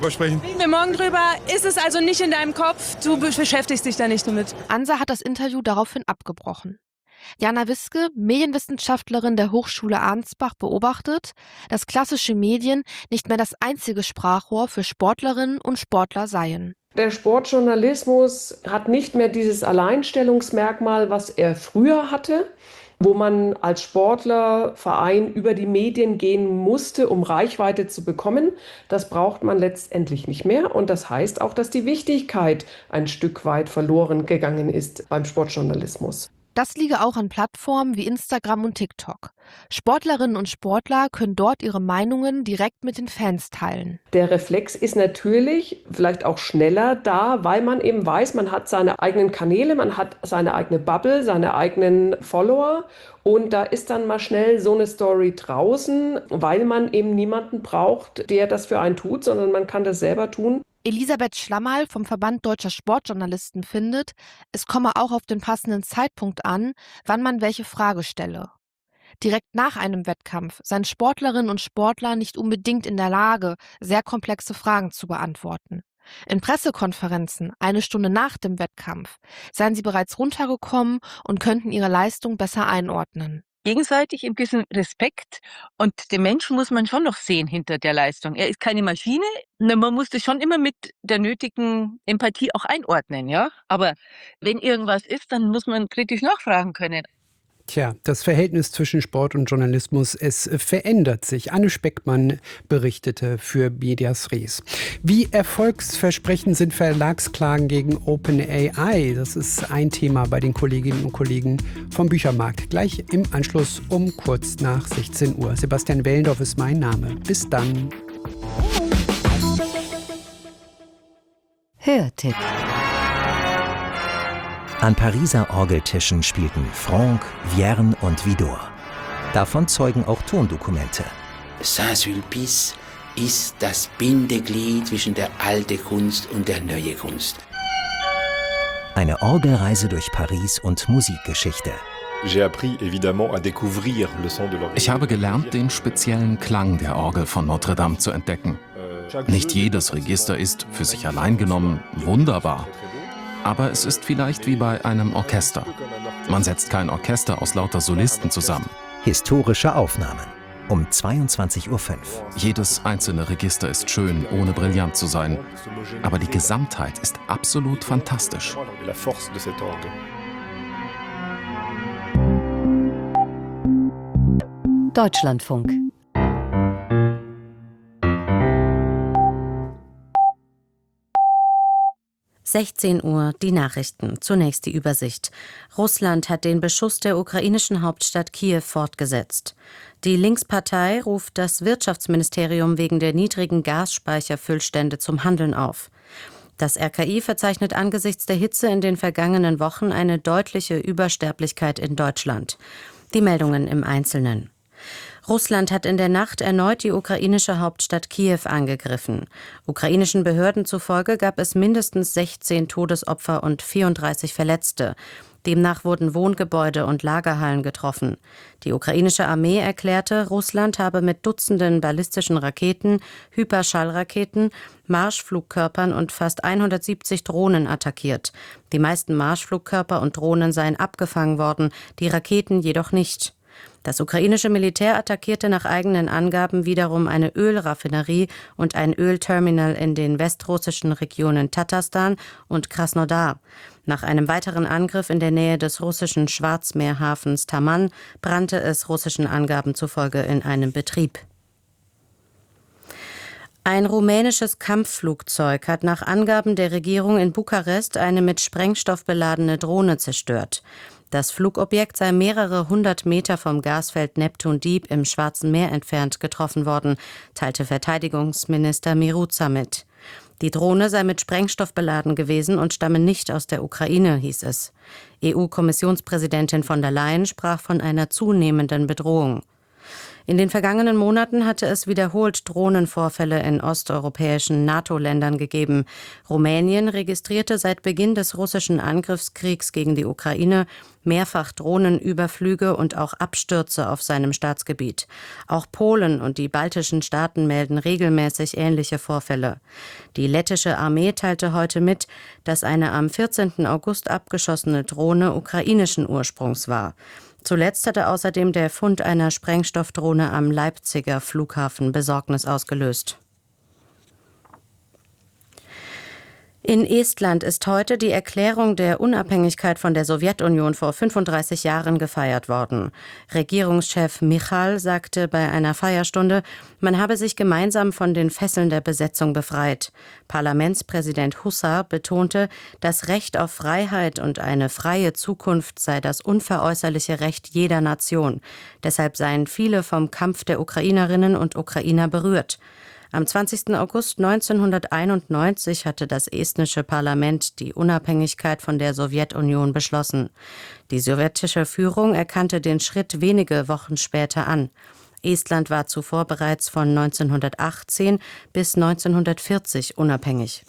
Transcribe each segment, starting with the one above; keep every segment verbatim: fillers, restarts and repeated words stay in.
Sprechen. Reden wir morgen drüber. Ist es also nicht in deinem Kopf? Du beschäftigst dich da nicht damit. Ansa hat das Interview daraufhin abgebrochen. Jana Wiske, Medienwissenschaftlerin der Hochschule Ansbach, beobachtet, dass klassische Medien nicht mehr das einzige Sprachrohr für Sportlerinnen und Sportler seien. Der Sportjournalismus hat nicht mehr dieses Alleinstellungsmerkmal, was er früher hatte, wo man als Sportler, Verein über die Medien gehen musste, um Reichweite zu bekommen. Das braucht man letztendlich nicht mehr. Und das heißt auch, dass die Wichtigkeit ein Stück weit verloren gegangen ist beim Sportjournalismus. Das liege auch an Plattformen wie Instagram und TikTok. Sportlerinnen und Sportler können dort ihre Meinungen direkt mit den Fans teilen. Der Reflex ist natürlich vielleicht auch schneller da, weil man eben weiß, man hat seine eigenen Kanäle, man hat seine eigene Bubble, seine eigenen Follower. Und da ist dann mal schnell so eine Story draußen, weil man eben niemanden braucht, der das für einen tut, sondern man kann das selber tun. Elisabeth Schlammerl vom Verband Deutscher Sportjournalisten findet, es komme auch auf den passenden Zeitpunkt an, wann man welche Frage stelle. Direkt nach einem Wettkampf seien Sportlerinnen und Sportler nicht unbedingt in der Lage, sehr komplexe Fragen zu beantworten. In Pressekonferenzen, eine Stunde nach dem Wettkampf, seien sie bereits runtergekommen und könnten ihre Leistung besser einordnen. Gegenseitig ein bisschen Respekt, und den Menschen muss man schon noch sehen hinter der Leistung. Er ist keine Maschine, man muss das schon immer mit der nötigen Empathie auch einordnen, ja. Aber wenn irgendwas ist, dann muss man kritisch nachfragen können. Tja, das Verhältnis zwischen Sport und Journalismus, es verändert sich. Anne Speckmann berichtete für Medias Res. Wie erfolgsversprechend sind Verlagsklagen gegen OpenAI? Das ist ein Thema bei den Kolleginnen und Kollegen vom Büchermarkt. Gleich im Anschluss um kurz nach sechzehn Uhr. Sebastian Wellendorf ist mein Name. Bis dann. Hörtipp. An Pariser Orgeltischen spielten Franck, Vierne und Widor. Davon zeugen auch Tondokumente. Saint-Sulpice ist das Bindeglied zwischen der alten Kunst und der neuen Kunst. Eine Orgelreise durch Paris und Musikgeschichte. Ich habe gelernt, den speziellen Klang der Orgel von Notre Dame zu entdecken. Nicht jedes Register ist, für sich allein genommen, wunderbar. Aber es ist vielleicht wie bei einem Orchester. Man setzt kein Orchester aus lauter Solisten zusammen. Historische Aufnahmen um zweiundzwanzig Uhr fünf. Jedes einzelne Register ist schön, ohne brillant zu sein. Aber die Gesamtheit ist absolut fantastisch. Deutschlandfunk. sechzehn Uhr, die Nachrichten. Zunächst die Übersicht. Russland hat den Beschuss der ukrainischen Hauptstadt Kiew fortgesetzt. Die Linkspartei ruft das Wirtschaftsministerium wegen der niedrigen Gasspeicherfüllstände zum Handeln auf. Das R K I verzeichnet angesichts der Hitze in den vergangenen Wochen eine deutliche Übersterblichkeit in Deutschland. Die Meldungen im Einzelnen. Russland hat in der Nacht erneut die ukrainische Hauptstadt Kiew angegriffen. Ukrainischen Behörden zufolge gab es mindestens sechzehn Todesopfer und vierunddreißig Verletzte. Demnach wurden Wohngebäude und Lagerhallen getroffen. Die ukrainische Armee erklärte, Russland habe mit Dutzenden ballistischen Raketen, Hyperschallraketen, Marschflugkörpern und fast hundertsiebzig Drohnen attackiert. Die meisten Marschflugkörper und Drohnen seien abgefangen worden, die Raketen jedoch nicht. Das ukrainische Militär attackierte nach eigenen Angaben wiederum eine Ölraffinerie und ein Ölterminal in den westrussischen Regionen Tatarstan und Krasnodar. Nach einem weiteren Angriff in der Nähe des russischen Schwarzmeerhafens Taman brannte es russischen Angaben zufolge in einem Betrieb. Ein rumänisches Kampfflugzeug hat nach Angaben der Regierung in Bukarest eine mit Sprengstoff beladene Drohne zerstört. Das Flugobjekt sei mehrere hundert Meter vom Gasfeld Neptun Deep im Schwarzen Meer entfernt getroffen worden, teilte Verteidigungsminister Miruța mit. Die Drohne sei mit Sprengstoff beladen gewesen und stamme nicht aus der Ukraine, hieß es. E U-Kommissionspräsidentin von der Leyen sprach von einer zunehmenden Bedrohung. In den vergangenen Monaten hatte es wiederholt Drohnenvorfälle in osteuropäischen NATO-Ländern gegeben. Rumänien registrierte seit Beginn des russischen Angriffskriegs gegen die Ukraine mehrfach Drohnenüberflüge und auch Abstürze auf seinem Staatsgebiet. Auch Polen und die baltischen Staaten melden regelmäßig ähnliche Vorfälle. Die lettische Armee teilte heute mit, dass eine am vierzehnten August abgeschossene Drohne ukrainischen Ursprungs war. Zuletzt hatte außerdem der Fund einer Sprengstoffdrohne am Leipziger Flughafen Besorgnis ausgelöst. In Estland ist heute die Erklärung der Unabhängigkeit von der Sowjetunion vor fünfunddreißig Jahren gefeiert worden. Regierungschef Michal sagte bei einer Feierstunde, man habe sich gemeinsam von den Fesseln der Besetzung befreit. Parlamentspräsident Husa betonte, das Recht auf Freiheit und eine freie Zukunft sei das unveräußerliche Recht jeder Nation. Deshalb seien viele vom Kampf der Ukrainerinnen und Ukrainer berührt. Am zwanzigsten August neunzehnhunderteinundneunzig hatte das estnische Parlament die Unabhängigkeit von der Sowjetunion beschlossen. Die sowjetische Führung erkannte den Schritt wenige Wochen später an. Estland war zuvor bereits von neunzehnhundertachtzehn bis neunzehnhundertvierzig unabhängig.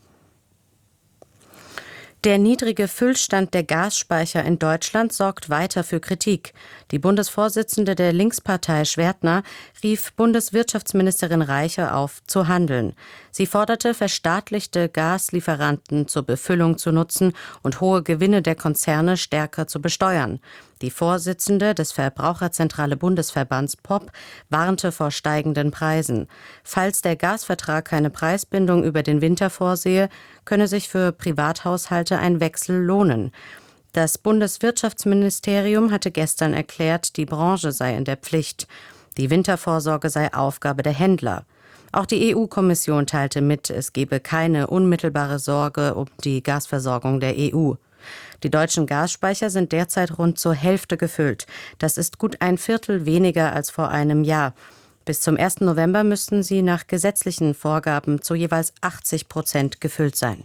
Der niedrige Füllstand der Gasspeicher in Deutschland sorgt weiter für Kritik. Die Bundesvorsitzende der Linkspartei Schwertner rief Bundeswirtschaftsministerin Reiche auf, zu handeln. Sie forderte, verstaatlichte Gaslieferanten zur Befüllung zu nutzen und hohe Gewinne der Konzerne stärker zu besteuern. Die Vorsitzende des Verbraucherzentrale Bundesverbands P O P warnte vor steigenden Preisen. Falls der Gasvertrag keine Preisbindung über den Winter vorsehe, könne sich für Privathaushalte ein Wechsel lohnen. Das Bundeswirtschaftsministerium hatte gestern erklärt, die Branche sei in der Pflicht. Die Wintervorsorge sei Aufgabe der Händler. Auch die E U-Kommission teilte mit, es gebe keine unmittelbare Sorge um die Gasversorgung der E U. Die deutschen Gasspeicher sind derzeit rund zur Hälfte gefüllt. Das ist gut ein Viertel weniger als vor einem Jahr. Bis zum ersten November müssten sie nach gesetzlichen Vorgaben zu jeweils achtzig Prozent gefüllt sein.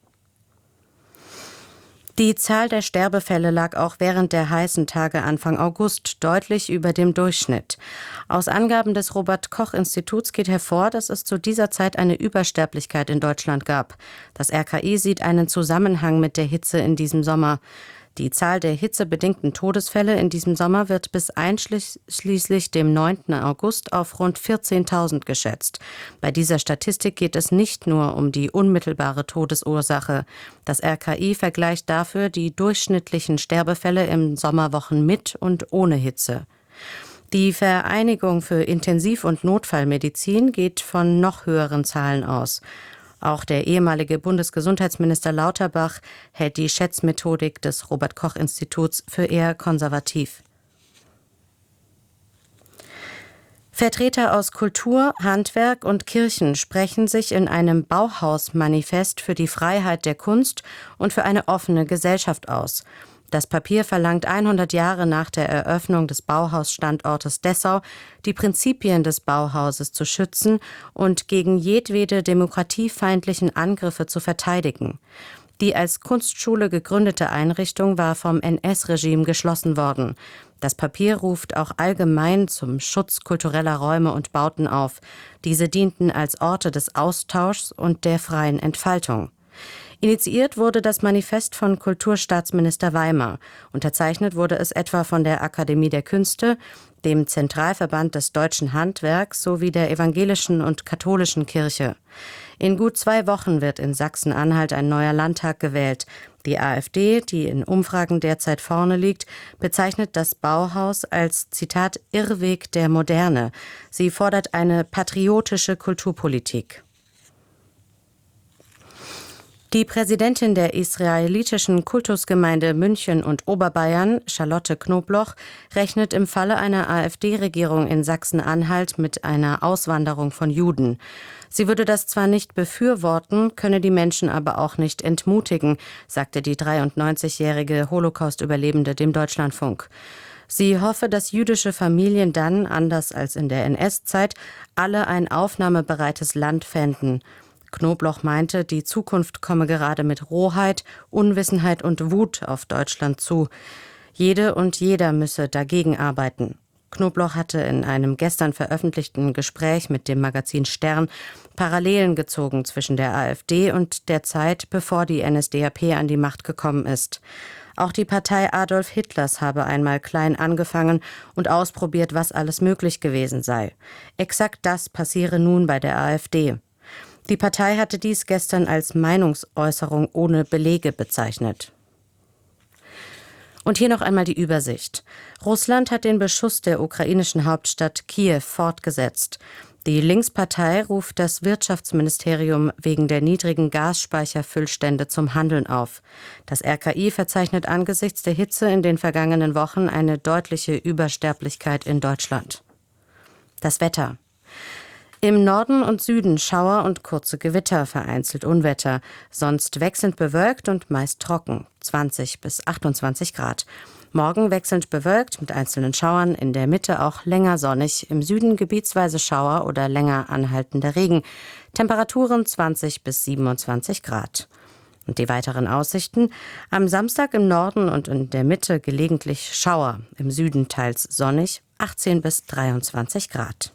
Die Zahl der Sterbefälle lag auch während der heißen Tage Anfang August deutlich über dem Durchschnitt. Aus Angaben des Robert-Koch-Instituts geht hervor, dass es zu dieser Zeit eine Übersterblichkeit in Deutschland gab. Das R K I sieht einen Zusammenhang mit der Hitze in diesem Sommer. Die Zahl der hitzebedingten Todesfälle in diesem Sommer wird bis einschließlich dem neunten August auf rund vierzehntausend geschätzt. Bei dieser Statistik geht es nicht nur um die unmittelbare Todesursache. Das R K I vergleicht dafür die durchschnittlichen Sterbefälle in Sommerwochen mit und ohne Hitze. Die Vereinigung für Intensiv- und Notfallmedizin geht von noch höheren Zahlen aus. Auch der ehemalige Bundesgesundheitsminister Lauterbach hält die Schätzmethodik des Robert-Koch-Instituts für eher konservativ. Vertreter aus Kultur, Handwerk und Kirchen sprechen sich in einem Bauhaus-Manifest für die Freiheit der Kunst und für eine offene Gesellschaft aus. Das Papier verlangt hundert Jahre nach der Eröffnung des Bauhausstandortes Dessau, die Prinzipien des Bauhauses zu schützen und gegen jedwede demokratiefeindlichen Angriffe zu verteidigen. Die als Kunstschule gegründete Einrichtung war vom N S-Regime geschlossen worden. Das Papier ruft auch allgemein zum Schutz kultureller Räume und Bauten auf. Diese dienten als Orte des Austauschs und der freien Entfaltung. Initiiert wurde das Manifest von Kulturstaatsminister Weimar. Unterzeichnet wurde es etwa von der Akademie der Künste, dem Zentralverband des deutschen Handwerks sowie der evangelischen und katholischen Kirche. In gut zwei Wochen wird in Sachsen-Anhalt ein neuer Landtag gewählt. Die AfD, die in Umfragen derzeit vorne liegt, bezeichnet das Bauhaus als, Zitat, Irrweg der Moderne. Sie fordert eine patriotische Kulturpolitik. Die Präsidentin der israelitischen Kultusgemeinde München und Oberbayern, Charlotte Knobloch, rechnet im Falle einer AfD-Regierung in Sachsen-Anhalt mit einer Auswanderung von Juden. Sie würde das zwar nicht befürworten, könne die Menschen aber auch nicht entmutigen, sagte die dreiundneunzigjährige Holocaust-Überlebende dem Deutschlandfunk. Sie hoffe, dass jüdische Familien dann, anders als in der N S-Zeit, alle ein aufnahmebereites Land fänden. Knobloch meinte, die Zukunft komme gerade mit Rohheit, Unwissenheit und Wut auf Deutschland zu. Jede und jeder müsse dagegen arbeiten. Knobloch hatte in einem gestern veröffentlichten Gespräch mit dem Magazin Stern Parallelen gezogen zwischen der AfD und der Zeit, bevor die N S D A P an die Macht gekommen ist. Auch die Partei Adolf Hitlers habe einmal klein angefangen und ausprobiert, was alles möglich gewesen sei. Exakt das passiere nun bei der AfD. Die Partei hatte dies gestern als Meinungsäußerung ohne Belege bezeichnet. Und hier noch einmal die Übersicht. Russland hat den Beschuss der ukrainischen Hauptstadt Kiew fortgesetzt. Die Linkspartei ruft das Wirtschaftsministerium wegen der niedrigen Gasspeicherfüllstände zum Handeln auf. Das R K I verzeichnet angesichts der Hitze in den vergangenen Wochen eine deutliche Übersterblichkeit in Deutschland. Das Wetter. Im Norden und Süden Schauer und kurze Gewitter, vereinzelt Unwetter, sonst wechselnd bewölkt und meist trocken, zwanzig bis achtundzwanzig Grad. Morgen wechselnd bewölkt mit einzelnen Schauern, in der Mitte auch länger sonnig, im Süden gebietsweise Schauer oder länger anhaltender Regen. Temperaturen zwanzig bis siebenundzwanzig Grad. Und die weiteren Aussichten: am Samstag im Norden und in der Mitte gelegentlich Schauer, im Süden teils sonnig, achtzehn bis dreiundzwanzig Grad.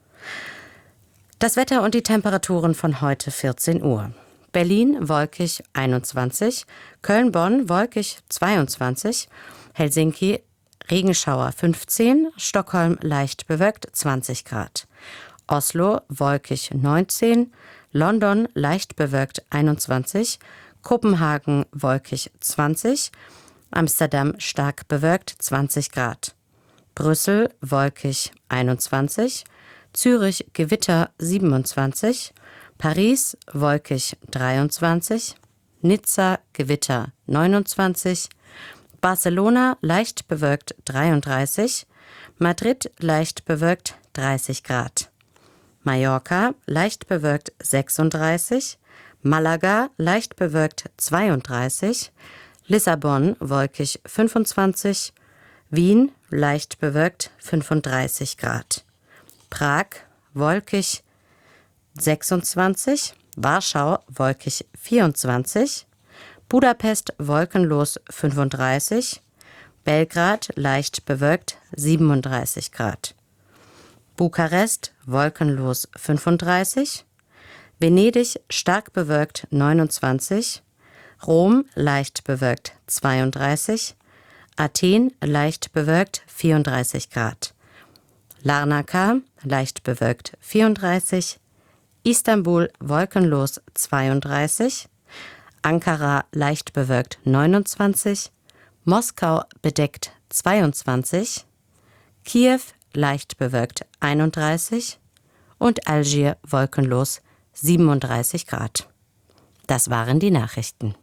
Das Wetter und die Temperaturen von heute vierzehn Uhr. Berlin wolkig einundzwanzig, Köln-Bonn wolkig zweiundzwanzig, Helsinki Regenschauer fünfzehn, Stockholm leicht bewölkt zwanzig Grad, Oslo wolkig neunzehn, London leicht bewölkt einundzwanzig, Kopenhagen wolkig zwanzig, Amsterdam stark bewölkt zwanzig Grad, Brüssel wolkig einundzwanzig, Zürich Gewitter siebenundzwanzig, Paris wolkig dreiundzwanzig, Nizza Gewitter neunundzwanzig, Barcelona leicht bewölkt dreiunddreißig, Madrid leicht bewölkt dreißig Grad, Mallorca leicht bewölkt sechsunddreißig, Malaga leicht bewölkt zweiunddreißig, Lissabon wolkig fünfundzwanzig, Wien leicht bewölkt fünfunddreißig Grad. Prag wolkig sechsundzwanzig, Warschau wolkig vierundzwanzig, Budapest wolkenlos fünfunddreißig, Belgrad leicht bewölkt siebenunddreißig Grad, Bukarest wolkenlos fünfunddreißig, Venedig stark bewölkt neunundzwanzig, Rom leicht bewölkt zweiunddreißig, Athen leicht bewölkt vierunddreißig Grad, Larnaca leicht bewölkt vierunddreißig, Istanbul wolkenlos zweiunddreißig, Ankara leicht bewölkt neunundzwanzig, Moskau bedeckt zweiundzwanzig, Kiew leicht bewölkt einunddreißig und Algier wolkenlos siebenunddreißig Grad. Das waren die Nachrichten.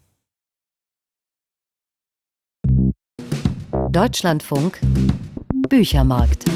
Deutschlandfunk Büchermarkt.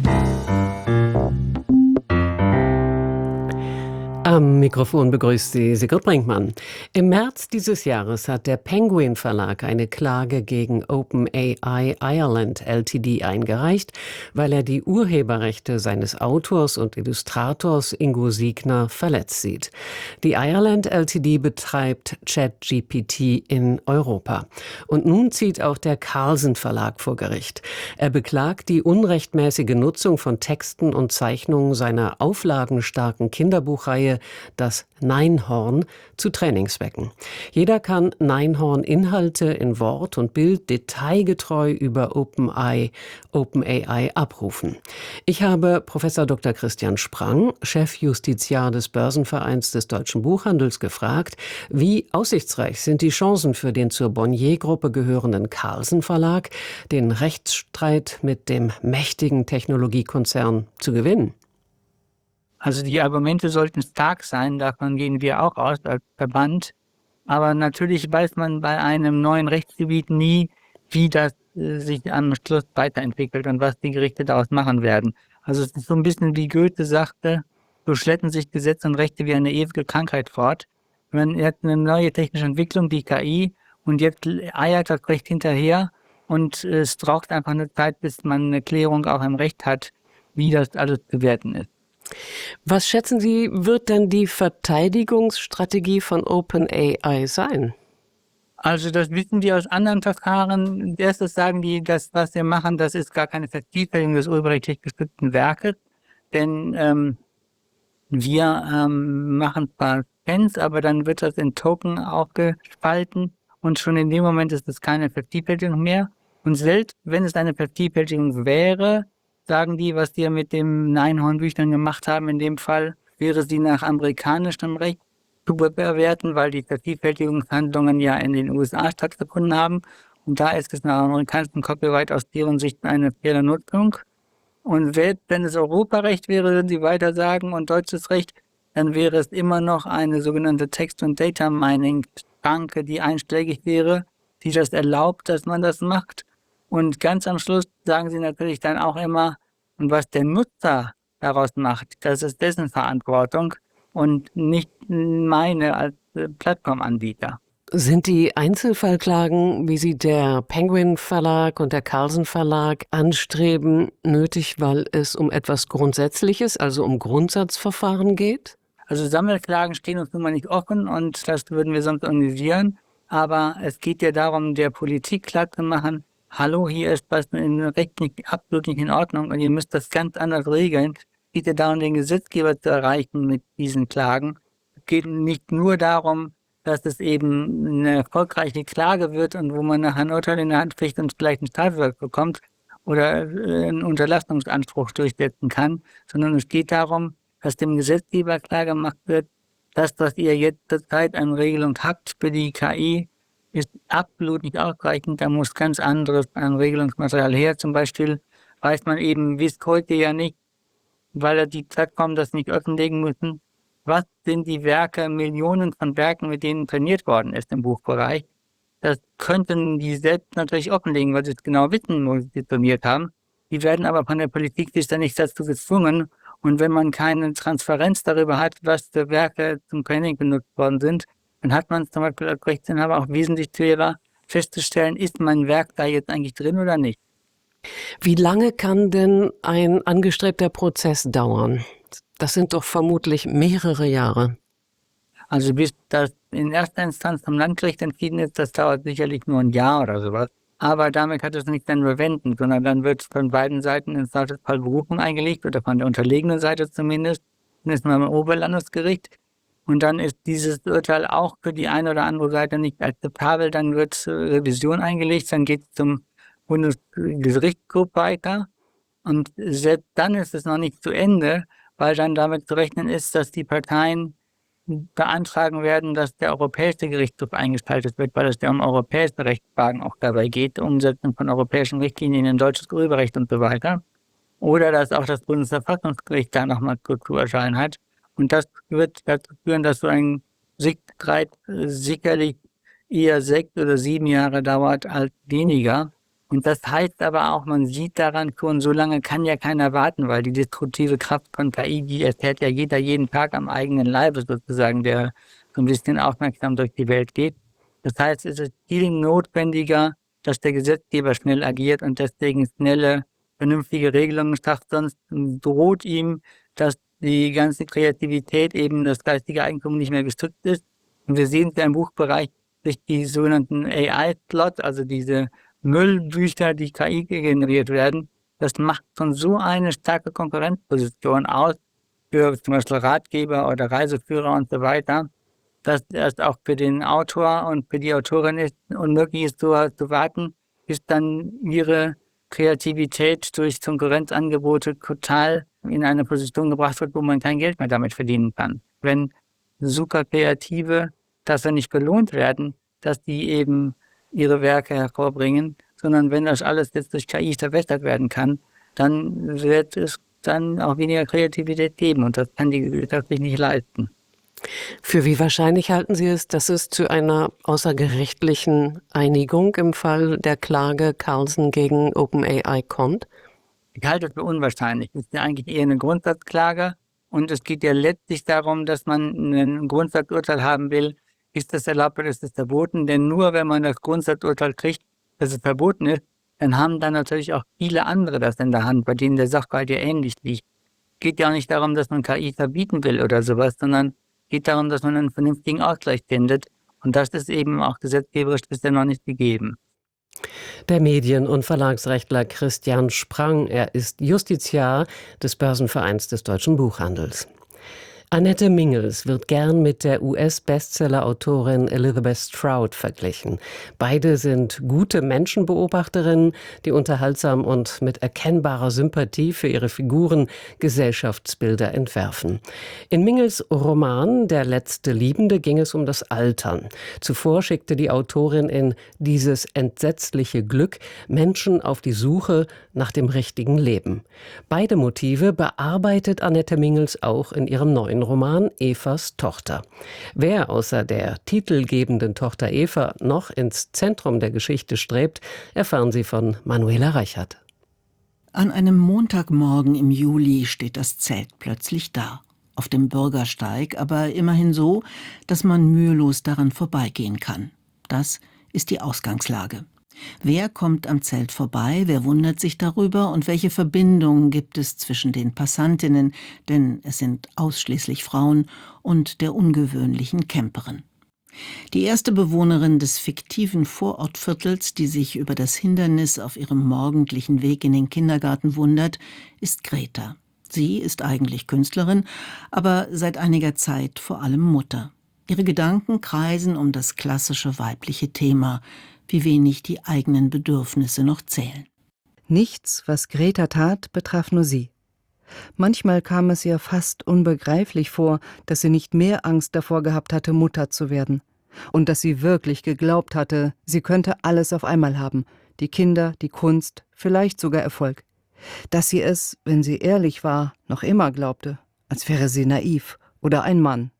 Am Mikrofon begrüßt Sie Sigrid Brinkmann. Im März dieses Jahres hat der Penguin Verlag eine Klage gegen OpenAI Ireland Ltd eingereicht, weil er die Urheberrechte seines Autors und Illustrators Ingo Siegner verletzt sieht. Die Ireland Ltd betreibt ChatGPT in Europa. Und nun zieht auch der Carlsen Verlag vor Gericht. Er beklagt die unrechtmäßige Nutzung von Texten und Zeichnungen seiner auflagenstarken Kinderbuchreihe Das Neinhorn zu Trainingszwecken. Jeder kann Neinhorn-Inhalte in Wort und Bild detailgetreu über OpenAI, OpenAI abrufen. Ich habe Professor Doktor Christian Sprang, Chefjustiziar des Börsenvereins des Deutschen Buchhandels, gefragt, wie aussichtsreich sind die Chancen für den zur Bonnier-Gruppe gehörenden Carlsen Verlag, den Rechtsstreit mit dem mächtigen Technologiekonzern zu gewinnen. Also die Argumente sollten stark sein, davon gehen wir auch aus als Verband. Aber natürlich weiß man bei einem neuen Rechtsgebiet nie, wie das äh, sich am Schluss weiterentwickelt und was die Gerichte daraus machen werden. Also es ist so ein bisschen wie Goethe sagte, so schleppen sich Gesetze und Rechte wie eine ewige Krankheit fort. Man hat eine neue technische Entwicklung, die K I, und jetzt eiert das Recht hinterher und es braucht einfach eine Zeit, bis man eine Klärung auch im Recht hat, wie das alles zu werten ist. Was schätzen Sie, wird denn die Verteidigungsstrategie von OpenAI sein? Also das wissen wir aus anderen Verfahren. Erstes sagen die, das, was wir machen, das ist gar keine Vervielfältigung des urheberrechtlich geschützten Werkes. Denn ähm, wir ähm, machen zwar Scans, aber dann wird das in Token aufgespalten und schon in dem Moment ist es keine Vervielfältigung mehr. Und selbst wenn es eine Vervielfältigung wäre, sagen die, was die mit den Einhornbüchern gemacht haben, in dem Fall wäre sie nach amerikanischem Recht zu bewerten, weil die Vervielfältigungshandlungen ja in den U S A stattgefunden haben. Und da ist es nach amerikanischem Copyright aus deren Sicht eine faire Nutzung. Und selbst wenn es Europarecht wäre, würden sie weiter sagen, und deutsches Recht, dann wäre es immer noch eine sogenannte Text- und Data-Mining-Schranke, die einschlägig wäre, die das erlaubt, dass man das macht. Und ganz am Schluss sagen sie natürlich dann auch immer, und was der Nutzer daraus macht, das ist dessen Verantwortung und nicht meine als Plattformanbieter. Sind die Einzelfallklagen, wie sie der Penguin Verlag und der Carlsen Verlag anstreben, nötig, weil es um etwas Grundsätzliches, also um Grundsatzverfahren geht? Also Sammelklagen stehen uns nun mal nicht offen und das würden wir sonst organisieren. Aber es geht ja darum, der Politik klar zu machen, hallo, hier ist was in Recht nicht, absolut nicht in Ordnung und ihr müsst das ganz anders regeln. Es geht ja darum, den Gesetzgeber zu erreichen mit diesen Klagen. Es geht nicht nur darum, dass es eben eine erfolgreiche Klage wird und wo man nachher ein Urteil in der Hand kriegt und vielleicht ein Strafverfahren bekommt oder einen Unterlassungsanspruch durchsetzen kann, sondern es geht darum, dass dem Gesetzgeber klar gemacht wird, das, was ihr jetzt zurzeit an Regelung habt für die K I, ist absolut nicht ausreichend. Da muss ganz anderes an Regelungsmaterial her. Zum Beispiel weiß man eben bis heute ja nicht, weil die Plattformen das nicht offenlegen müssen, was sind die Werke, Millionen von Werken, mit denen trainiert worden ist im Buchbereich. Das könnten die selbst natürlich offenlegen, weil sie es genau wissen, wo sie trainiert haben. Die werden aber von der Politik sich dann nicht dazu gezwungen. Und wenn man keine Transparenz darüber hat, was für Werke zum Training benutzt worden sind, dann hat man es zum Beispiel als Rechtsinhaber auch wesentlich schwerer festzustellen, ist mein Werk da jetzt eigentlich drin oder nicht. Wie lange kann denn ein angestrebter Prozess dauern? Das sind doch vermutlich mehrere Jahre. Also bis das in erster Instanz vom Landgericht entschieden ist, das dauert sicherlich nur ein Jahr oder sowas. Aber damit hat es nicht dann bewenden, sondern dann wird von beiden Seiten im Zweifelsfall Berufung eingelegt oder von der unterlegenen Seite zumindest. Dann ist man beim Oberlandesgericht und dann ist dieses Urteil auch für die eine oder andere Seite nicht akzeptabel. Dann wird Revision eingelegt, dann geht es zum Bundesgerichtshof weiter und selbst dann ist es noch nicht zu Ende, weil dann damit zu rechnen ist, dass die Parteien beantragen werden, dass der Europäische Gerichtshof eingeschaltet wird, weil es ja um europäische Rechtsfragen auch dabei geht, Umsetzung von europäischen Richtlinien in deutsches Urheberrecht und so weiter. Oder dass auch das Bundesverfassungsgericht da nochmal zu erscheinen hat. Und das wird dazu führen, dass so ein Streit sicherlich eher sechs oder sieben Jahre dauert als weniger. Und das heißt aber auch, man sieht daran schon, so lange kann ja keiner warten, weil die destruktive Kraft von K I, die erfährt ja jeder jeden Tag am eigenen Leibe sozusagen, der so ein bisschen aufmerksam durch die Welt geht. Das heißt, es ist viel notwendiger, dass der Gesetzgeber schnell agiert und deswegen schnelle, vernünftige Regelungen schafft, sonst droht ihm, dass die ganze Kreativität, eben das geistige Eigentum nicht mehr gestützt ist. Und wir sehen es ja im Buchbereich durch die sogenannten A I-Plots, also diese Müllbücher, die K I generiert werden, das macht schon so eine starke Konkurrenzposition aus für zum Beispiel Ratgeber oder Reiseführer und so weiter, dass es auch für den Autor und für die Autorin ist, unmöglich ist, so zu warten, bis dann ihre Kreativität durch Konkurrenzangebote total in eine Position gebracht wird, wo man kein Geld mehr damit verdienen kann. Wenn super Kreative dafür nicht belohnt werden, dass die eben ihre Werke hervorbringen, sondern wenn das alles jetzt durch K I verbessert werden kann, dann wird es dann auch weniger Kreativität geben und das kann die Gesellschaft sich nicht leisten. Für wie wahrscheinlich halten Sie es, dass es zu einer außergerichtlichen Einigung im Fall der Klage Carlsen gegen OpenAI kommt? Ich halte es für unwahrscheinlich. Es ist ja eigentlich eher eine Grundsatzklage und es geht ja letztlich darum, dass man ein Grundsatzurteil haben will, ist das erlaubt oder ist das verboten? Denn nur wenn man das Grundsatzurteil kriegt, dass es verboten ist, dann haben dann natürlich auch viele andere das in der Hand, bei denen der Sachverhalt ja ähnlich liegt. Es geht ja auch nicht darum, dass man K I verbieten will oder sowas, sondern es geht darum, dass man einen vernünftigen Ausgleich findet. Und das ist eben auch gesetzgeberisch bisher noch nicht gegeben. Der Medien- und Verlagsrechtler Christian Sprang, er ist Justiziar des Börsenvereins des deutschen Buchhandels. Annette Mingels wird gern mit der U S-Bestseller-Autorin Elizabeth Strout verglichen. Beide sind gute Menschenbeobachterinnen, die unterhaltsam und mit erkennbarer Sympathie für ihre Figuren Gesellschaftsbilder entwerfen. In Mingels Roman »Der letzte Liebende« ging es um das Altern. Zuvor schickte die Autorin in »Dieses entsetzliche Glück« Menschen auf die Suche nach dem richtigen Leben. Beide Motive bearbeitet Annette Mingels auch in ihrem neuen Roman »Evas Tochter«. Wer außer der titelgebenden Tochter Eva noch ins Zentrum der Geschichte strebt, erfahren Sie von Manuela Reichert. An einem Montagmorgen im Juli steht das Zelt plötzlich da. Auf dem Bürgersteig, aber immerhin so, dass man mühelos daran vorbeigehen kann. Das ist die Ausgangslage. Wer kommt am Zelt vorbei, wer wundert sich darüber und welche Verbindungen gibt es zwischen den Passantinnen, denn es sind ausschließlich Frauen, und der ungewöhnlichen Camperin. Die erste Bewohnerin des fiktiven Vorortviertels, die sich über das Hindernis auf ihrem morgendlichen Weg in den Kindergarten wundert, ist Greta. Sie ist eigentlich Künstlerin, aber seit einiger Zeit vor allem Mutter. Ihre Gedanken kreisen um das klassische weibliche Thema, wie wenig die eigenen Bedürfnisse noch zählen. Nichts, was Greta tat, betraf nur sie. Manchmal kam es ihr fast unbegreiflich vor, dass sie nicht mehr Angst davor gehabt hatte, Mutter zu werden. Und dass sie wirklich geglaubt hatte, sie könnte alles auf einmal haben. Die Kinder, die Kunst, vielleicht sogar Erfolg. Dass sie es, wenn sie ehrlich war, noch immer glaubte, als wäre sie naiv oder ein Mann.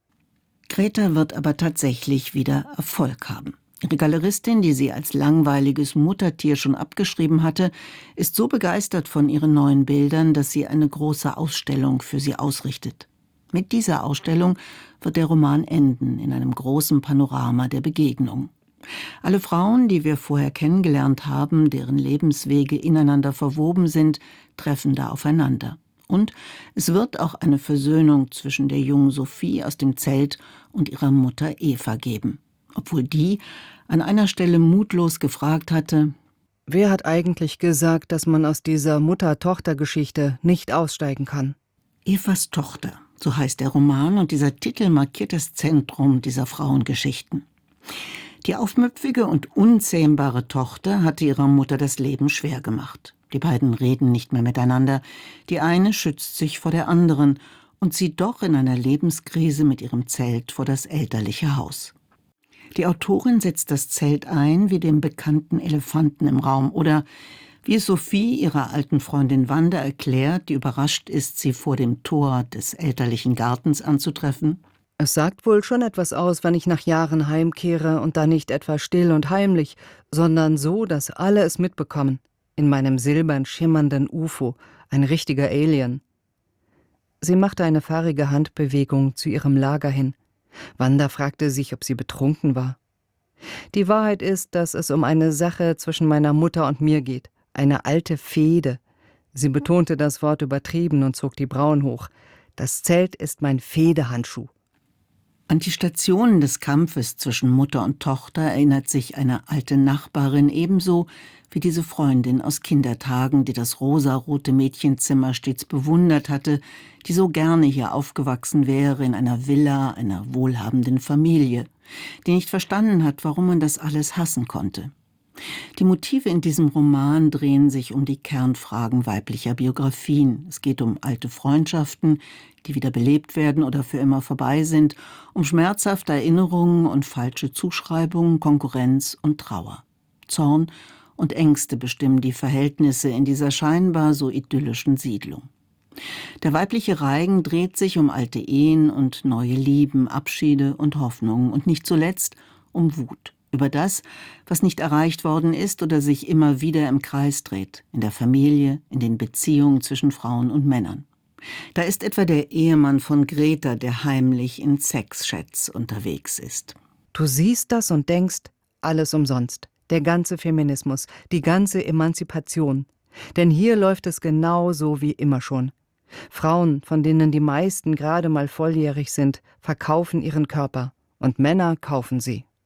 Greta wird aber tatsächlich wieder Erfolg haben. Ihre Galeristin, die sie als langweiliges Muttertier schon abgeschrieben hatte, ist so begeistert von ihren neuen Bildern, dass sie eine große Ausstellung für sie ausrichtet. Mit dieser Ausstellung wird der Roman enden, in einem großen Panorama der Begegnung. Alle Frauen, die wir vorher kennengelernt haben, deren Lebenswege ineinander verwoben sind, treffen da aufeinander. Und es wird auch eine Versöhnung zwischen der jungen Sophie aus dem Zelt und ihrer Mutter Eva geben. Obwohl die an einer Stelle mutlos gefragt hatte: Wer hat eigentlich gesagt, dass man aus dieser Mutter-Tochter-Geschichte nicht aussteigen kann? Evas Tochter, so heißt der Roman, und dieser Titel markiert das Zentrum dieser Frauengeschichten. Die aufmüpfige und unzähmbare Tochter hatte ihrer Mutter das Leben schwer gemacht. Die beiden reden nicht mehr miteinander. Die eine schützt sich vor der anderen und zieht doch in einer Lebenskrise mit ihrem Zelt vor das elterliche Haus. Die Autorin setzt das Zelt ein wie den bekannten Elefanten im Raum oder wie es Sophie ihrer alten Freundin Wanda erklärt, die überrascht ist, sie vor dem Tor des elterlichen Gartens anzutreffen. Es sagt wohl schon etwas aus, wenn ich nach Jahren heimkehre und dann nicht etwa still und heimlich, sondern so, dass alle es mitbekommen. In meinem silbern schimmernden U F O, ein richtiger Alien. Sie machte eine fahrige Handbewegung zu ihrem Lager hin. Wanda fragte sich, ob sie betrunken war. Die Wahrheit ist, dass es um eine Sache zwischen meiner Mutter und mir geht. Eine alte Fehde. Sie betonte das Wort übertrieben und zog die Brauen hoch. Das Zelt ist mein Fehdehandschuh. An die Stationen des Kampfes zwischen Mutter und Tochter erinnert sich eine alte Nachbarin ebenso wie diese Freundin aus Kindertagen, die das rosarote Mädchenzimmer stets bewundert hatte, die so gerne hier aufgewachsen wäre in einer Villa, einer wohlhabenden Familie, die nicht verstanden hat, warum man das alles hassen konnte. Die Motive in diesem Roman drehen sich um die Kernfragen weiblicher Biografien. Es geht um alte Freundschaften, die wieder belebt werden oder für immer vorbei sind, um schmerzhafte Erinnerungen und falsche Zuschreibungen, Konkurrenz und Trauer. Zorn und Ängste bestimmen die Verhältnisse in dieser scheinbar so idyllischen Siedlung. Der weibliche Reigen dreht sich um alte Ehen und neue Lieben, Abschiede und Hoffnungen und nicht zuletzt um Wut über das, was nicht erreicht worden ist oder sich immer wieder im Kreis dreht, in der Familie, in den Beziehungen zwischen Frauen und Männern. Da ist etwa der Ehemann von Greta, der heimlich in Sexchats unterwegs ist. Du siehst das und denkst, alles umsonst. Der ganze Feminismus, die ganze Emanzipation. Denn hier läuft es genau so wie immer schon. Frauen, von denen die meisten gerade mal volljährig sind, verkaufen ihren Körper und Männer kaufen sie.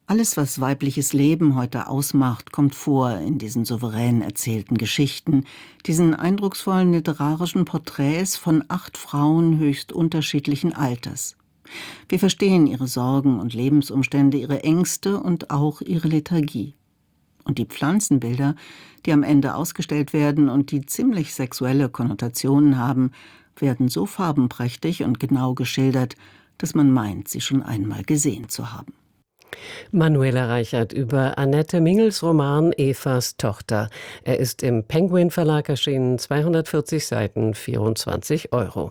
Alles, was weibliches Leben heute ausmacht, kommt vor in diesen souverän erzählten Geschichten, diesen eindrucksvollen literarischen Porträts von acht Frauen höchst unterschiedlichen Alters. Wir verstehen ihre Sorgen und Lebensumstände, ihre Ängste und auch ihre Lethargie. Und die Pflanzenbilder, die am Ende ausgestellt werden und die ziemlich sexuelle Konnotationen haben, werden so farbenprächtig und genau geschildert, dass man meint, sie schon einmal gesehen zu haben. Manuela Reichert über Annette Mingels Roman Evas Tochter. Er ist im Penguin Verlag erschienen, zweihundertvierzig Seiten, vierundzwanzig Euro.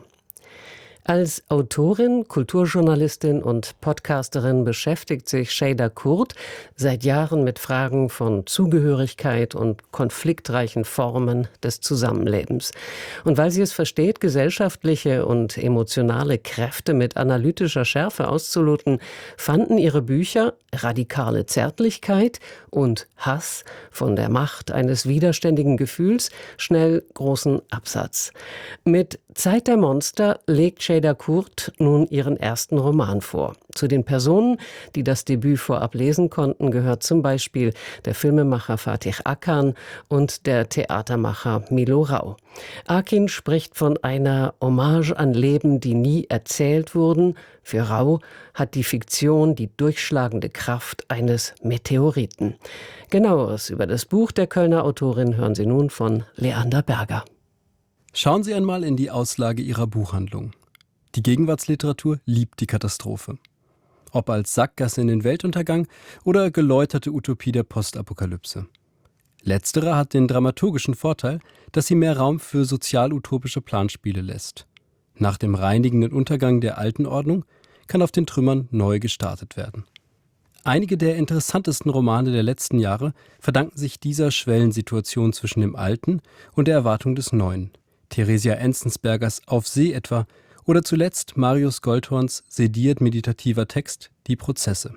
Als Autorin, Kulturjournalistin und Podcasterin beschäftigt sich Şeyda Kurt seit Jahren mit Fragen von Zugehörigkeit und konfliktreichen Formen des Zusammenlebens. Und weil sie es versteht, gesellschaftliche und emotionale Kräfte mit analytischer Schärfe auszuloten, fanden ihre Bücher Radikale Zärtlichkeit und Hass von der Macht eines widerständigen Gefühls schnell großen Absatz. Mit Zeit der Monster legt Şeyda Kurt nun ihren ersten Roman vor. Zu den Personen, die das Debüt vorab lesen konnten, gehört zum Beispiel der Filmemacher Fatih Akan und der Theatermacher Milo Rau. Akin spricht von einer Hommage an Leben, die nie erzählt wurden. Für Rau hat die Fiktion die durchschlagende Kraft eines Meteoriten. Genaueres über das Buch der Kölner Autorin hören Sie nun von Leander Berger. Schauen Sie einmal in die Auslage Ihrer Buchhandlung. Die Gegenwartsliteratur liebt die Katastrophe. Ob als Sackgasse in den Weltuntergang oder geläuterte Utopie der Postapokalypse. Letztere hat den dramaturgischen Vorteil, dass sie mehr Raum für sozial-utopische Planspiele lässt. Nach dem reinigenden Untergang der alten Ordnung kann auf den Trümmern neu gestartet werden. Einige der interessantesten Romane der letzten Jahre verdanken sich dieser Schwellensituation zwischen dem Alten und der Erwartung des Neuen. Theresia Enzensbergers Auf See etwa oder zuletzt Marius Goldhorns sediert meditativer Text Die Prozesse.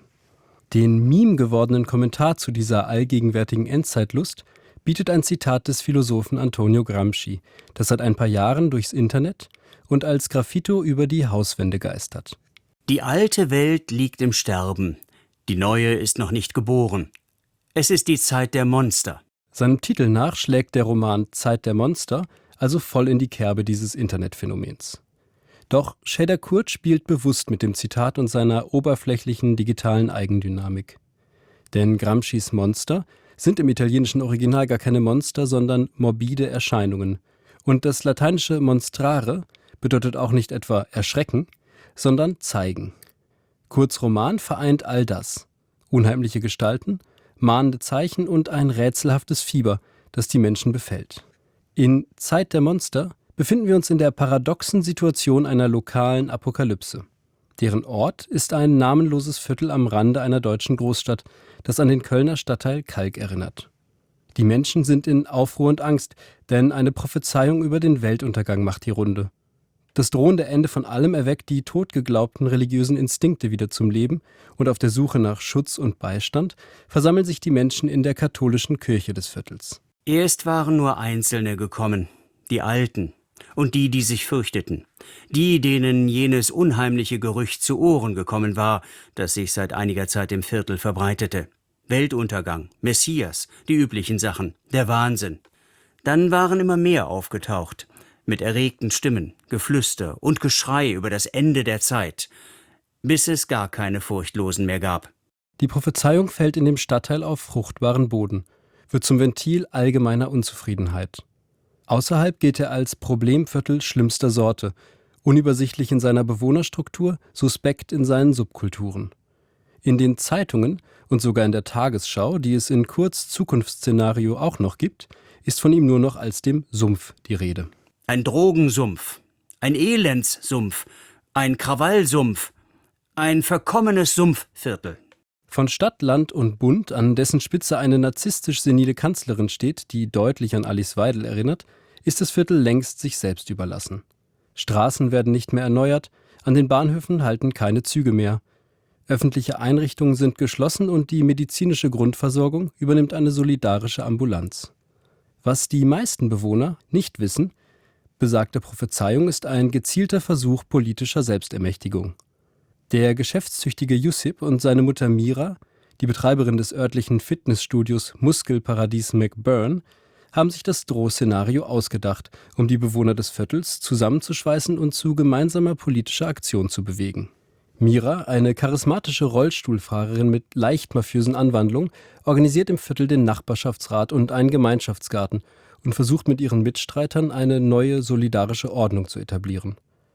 Den Meme gewordenen Kommentar zu dieser allgegenwärtigen Endzeitlust bietet ein Zitat des Philosophen Antonio Gramsci, das seit ein paar Jahren durchs Internet und als Graffito über die Hauswände geistert. Die alte Welt liegt im Sterben, die neue ist noch nicht geboren. Es ist die Zeit der Monster. Seinem Titel nach schlägt der Roman Zeit der Monster also voll in die Kerbe dieses Internetphänomens. Doch Şeyda Kurt spielt bewusst mit dem Zitat und seiner oberflächlichen digitalen Eigendynamik. Denn Gramscis Monster sind im italienischen Original gar keine Monster, sondern morbide Erscheinungen. Und das lateinische monstrare bedeutet auch nicht etwa erschrecken, sondern zeigen. Kurts Roman vereint all das. Unheimliche Gestalten, mahnende Zeichen und ein rätselhaftes Fieber, das die Menschen befällt. In Zeit der Monster befinden wir uns in der paradoxen Situation einer lokalen Apokalypse. Deren Ort ist ein namenloses Viertel am Rande einer deutschen Großstadt, das an den Kölner Stadtteil Kalk erinnert. Die Menschen sind in Aufruhr und Angst, denn eine Prophezeiung über den Weltuntergang macht die Runde. Das drohende Ende von allem erweckt die totgeglaubten religiösen Instinkte wieder zum Leben und auf der Suche nach Schutz und Beistand versammeln sich die Menschen in der katholischen Kirche des Viertels. Erst waren nur Einzelne gekommen, die Alten und die, die sich fürchteten, die, denen jenes unheimliche Gerücht zu Ohren gekommen war, das sich seit einiger Zeit im Viertel verbreitete. Weltuntergang, Messias, die üblichen Sachen, der Wahnsinn. Dann waren immer mehr aufgetaucht, mit erregten Stimmen, Geflüster und Geschrei über das Ende der Zeit, bis es gar keine Furchtlosen mehr gab. Die Prophezeiung fällt in dem Stadtteil auf fruchtbaren Boden, wird zum Ventil allgemeiner Unzufriedenheit. Außerhalb gilt er als Problemviertel schlimmster Sorte, unübersichtlich in seiner Bewohnerstruktur, suspekt in seinen Subkulturen. In den Zeitungen und sogar in der Tagesschau, die es in Kurts Zukunftsszenario auch noch gibt, ist von ihm nur noch als dem Sumpf die Rede. Ein Drogensumpf, ein Elendssumpf, ein Krawallsumpf, ein verkommenes Sumpfviertel. Von Stadt, Land und Bund, an dessen Spitze eine narzisstisch-senile Kanzlerin steht, die deutlich an Alice Weidel erinnert, ist das Viertel längst sich selbst überlassen. Straßen werden nicht mehr erneuert, an den Bahnhöfen halten keine Züge mehr. Öffentliche Einrichtungen sind geschlossen und die medizinische Grundversorgung übernimmt eine solidarische Ambulanz. Was die meisten Bewohner nicht wissen, besagte Prophezeiung ist ein gezielter Versuch politischer Selbstermächtigung. Der geschäftstüchtige Yusip und seine Mutter Mira, die Betreiberin des örtlichen Fitnessstudios Muskelparadies McBurn, haben sich das Drohszenario ausgedacht, um die Bewohner des Viertels zusammenzuschweißen und zu gemeinsamer politischer Aktion zu bewegen. Mira, eine charismatische Rollstuhlfahrerin mit leicht mafiösen Anwandlungen, organisiert im Viertel den Nachbarschaftsrat und einen Gemeinschaftsgarten und versucht mit ihren Mitstreitern eine neue solidarische Ordnung zu etablieren.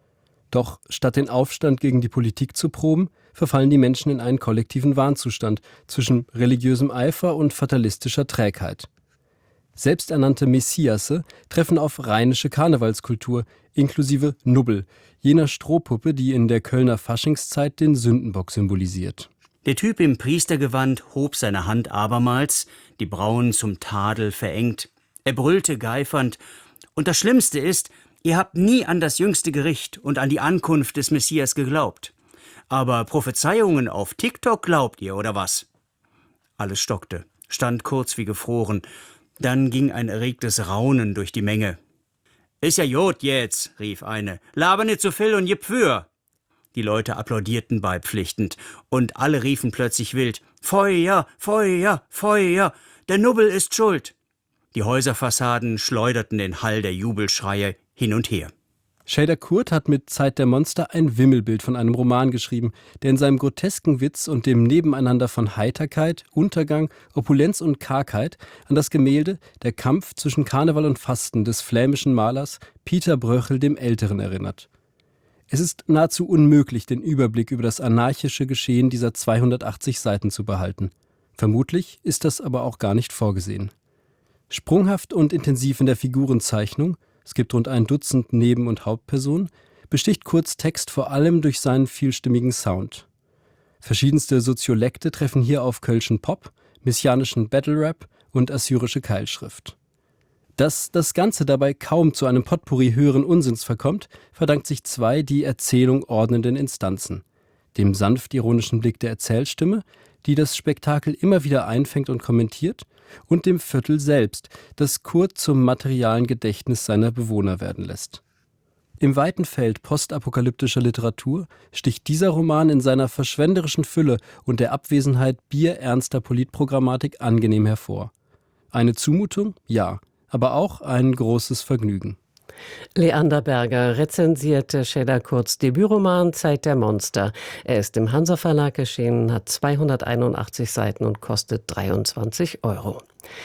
Doch statt den Aufstand gegen die Politik zu proben, verfallen die Menschen in einen kollektiven Wahnzustand zwischen religiösem Eifer und fatalistischer Trägheit. Selbsternannte Messiasse treffen auf rheinische Karnevalskultur, inklusive Nubbel, jener Strohpuppe, die in der Kölner Faschingszeit den Sündenbock symbolisiert. Der Typ im Priestergewand hob seine Hand abermals, die Brauen zum Tadel verengt. Er brüllte geifernd: Und das Schlimmste ist, ihr habt nie an das jüngste Gericht und an die Ankunft des Messias geglaubt. Aber Prophezeiungen auf TikTok glaubt ihr, oder was? Alles stockte, stand kurz wie gefroren. Dann ging ein erregtes Raunen durch die Menge. »Ist ja Jod jetzt«, rief eine. »Laber nicht so viel und gib für!« Die Leute applaudierten beipflichtend und alle riefen plötzlich wild: »Feuer, Feuer, Feuer! Der Nubbel ist schuld!« Die Häuserfassaden schleuderten den Hall der Jubelschreie hin und her. Shader Kurt hat mit Zeit der Monster ein Wimmelbild von einem Roman geschrieben, der in seinem grotesken Witz und dem Nebeneinander von Heiterkeit, Untergang, Opulenz und Kargheit an das Gemälde Der Kampf zwischen Karneval und Fasten des flämischen Malers Pieter Bröchel dem Älteren erinnert. Es ist nahezu unmöglich, den Überblick über das anarchische Geschehen dieser zweihundertachtzig Seiten zu behalten. Vermutlich ist das aber auch gar nicht vorgesehen. Sprunghaft und intensiv in der Figurenzeichnung, es gibt rund ein Dutzend Neben- und Hauptpersonen, besticht Kurts Text vor allem durch seinen vielstimmigen Sound. Verschiedenste Soziolekte treffen hier auf kölschen Pop, messianischen Battle-Rap und assyrische Keilschrift. Dass das Ganze dabei kaum zu einem Potpourri höheren Unsinns verkommt, verdankt sich zwei die Erzählung ordnenden Instanzen: dem sanft ironischen Blick der Erzählstimme, die das Spektakel immer wieder einfängt und kommentiert, und dem Viertel selbst, das Kurt zum materialen Gedächtnis seiner Bewohner werden lässt. Im weiten Feld postapokalyptischer Literatur sticht dieser Roman in seiner verschwenderischen Fülle und der Abwesenheit bierernster Politprogrammatik angenehm hervor. Eine Zumutung? Ja, aber auch ein großes Vergnügen. Leander Berger rezensierte Shader Kurts Debütroman Zeit der Monster. Er ist im Hansa Verlag erschienen, hat zweihunderteinundachtzig Seiten und kostet dreiundzwanzig Euro.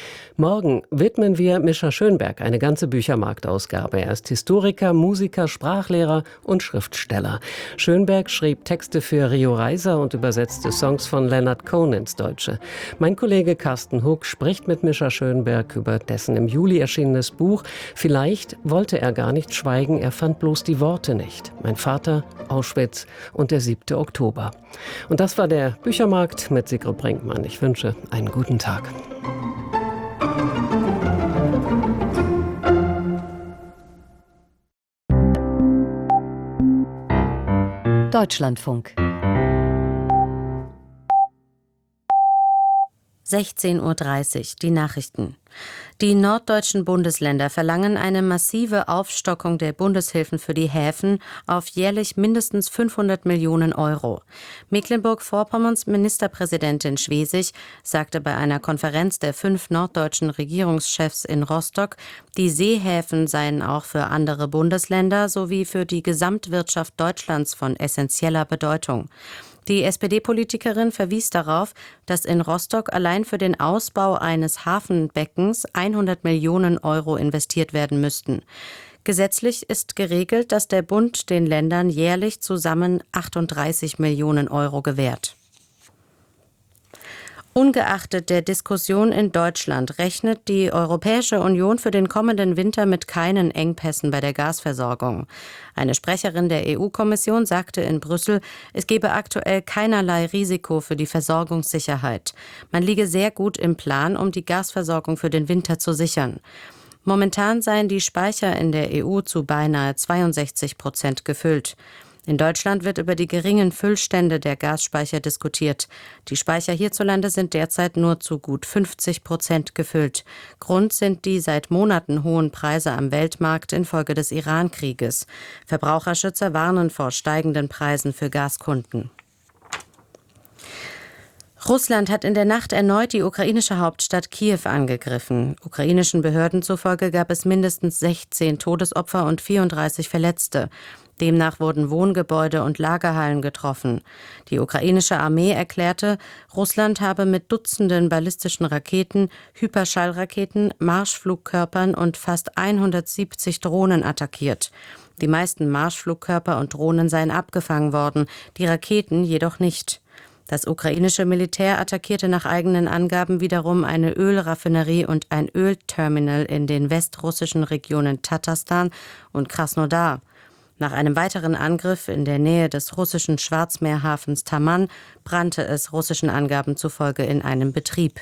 Morgen widmen wir Mischa Schönberg eine ganze Büchermarktausgabe. Er ist Historiker, Musiker, Sprachlehrer und Schriftsteller. Schönberg schrieb Texte für Rio Reiser und übersetzte Songs von Leonard Cohen ins Deutsche. Mein Kollege Carsten Huck spricht mit Mischa Schönberg über dessen im Juli erschienenes Buch. Vielleicht wollte er gar nicht schweigen, er fand bloß die Worte nicht. Mein Vater, Auschwitz und der siebte Oktober. Und das war der Büchermarkt mit Sigrid Brinkmann. Ich wünsche einen guten Tag. Deutschlandfunk. sechzehn Uhr dreißig, die Nachrichten. Die norddeutschen Bundesländer verlangen eine massive Aufstockung der Bundeshilfen für die Häfen auf jährlich mindestens fünfhundert Millionen Euro. Mecklenburg-Vorpommerns Ministerpräsidentin Schwesig sagte bei einer Konferenz der fünf norddeutschen Regierungschefs in Rostock, die Seehäfen seien auch für andere Bundesländer sowie für die Gesamtwirtschaft Deutschlands von essentieller Bedeutung. Die S P D-Politikerin verwies darauf, dass in Rostock allein für den Ausbau eines Hafenbeckens hundert Millionen Euro investiert werden müssten. Gesetzlich ist geregelt, dass der Bund den Ländern jährlich zusammen achtunddreißig Millionen Euro gewährt. Ungeachtet der Diskussion in Deutschland rechnet die Europäische Union für den kommenden Winter mit keinen Engpässen bei der Gasversorgung. Eine Sprecherin der E U-Kommission sagte in Brüssel, es gebe aktuell keinerlei Risiko für die Versorgungssicherheit. Man liege sehr gut im Plan, um die Gasversorgung für den Winter zu sichern. Momentan seien die Speicher in der E U zu beinahe zweiundsechzig Prozent gefüllt. In Deutschland wird über die geringen Füllstände der Gasspeicher diskutiert. Die Speicher hierzulande sind derzeit nur zu gut fünfzig Prozent gefüllt. Grund sind die seit Monaten hohen Preise am Weltmarkt infolge des Iran-Krieges. Verbraucherschützer warnen vor steigenden Preisen für Gaskunden. Russland hat in der Nacht erneut die ukrainische Hauptstadt Kiew angegriffen. Ukrainischen Behörden zufolge gab es mindestens sechzehn Todesopfer und vierunddreißig Verletzte. Demnach wurden Wohngebäude und Lagerhallen getroffen. Die ukrainische Armee erklärte, Russland habe mit Dutzenden ballistischen Raketen, Hyperschallraketen, Marschflugkörpern und fast hundertsiebzig Drohnen attackiert. Die meisten Marschflugkörper und Drohnen seien abgefangen worden, die Raketen jedoch nicht. Das ukrainische Militär attackierte nach eigenen Angaben wiederum eine Ölraffinerie und ein Ölterminal in den westrussischen Regionen Tatarstan und Krasnodar. Nach einem weiteren Angriff in der Nähe des russischen Schwarzmeerhafens Taman brannte es russischen Angaben zufolge in einem Betrieb.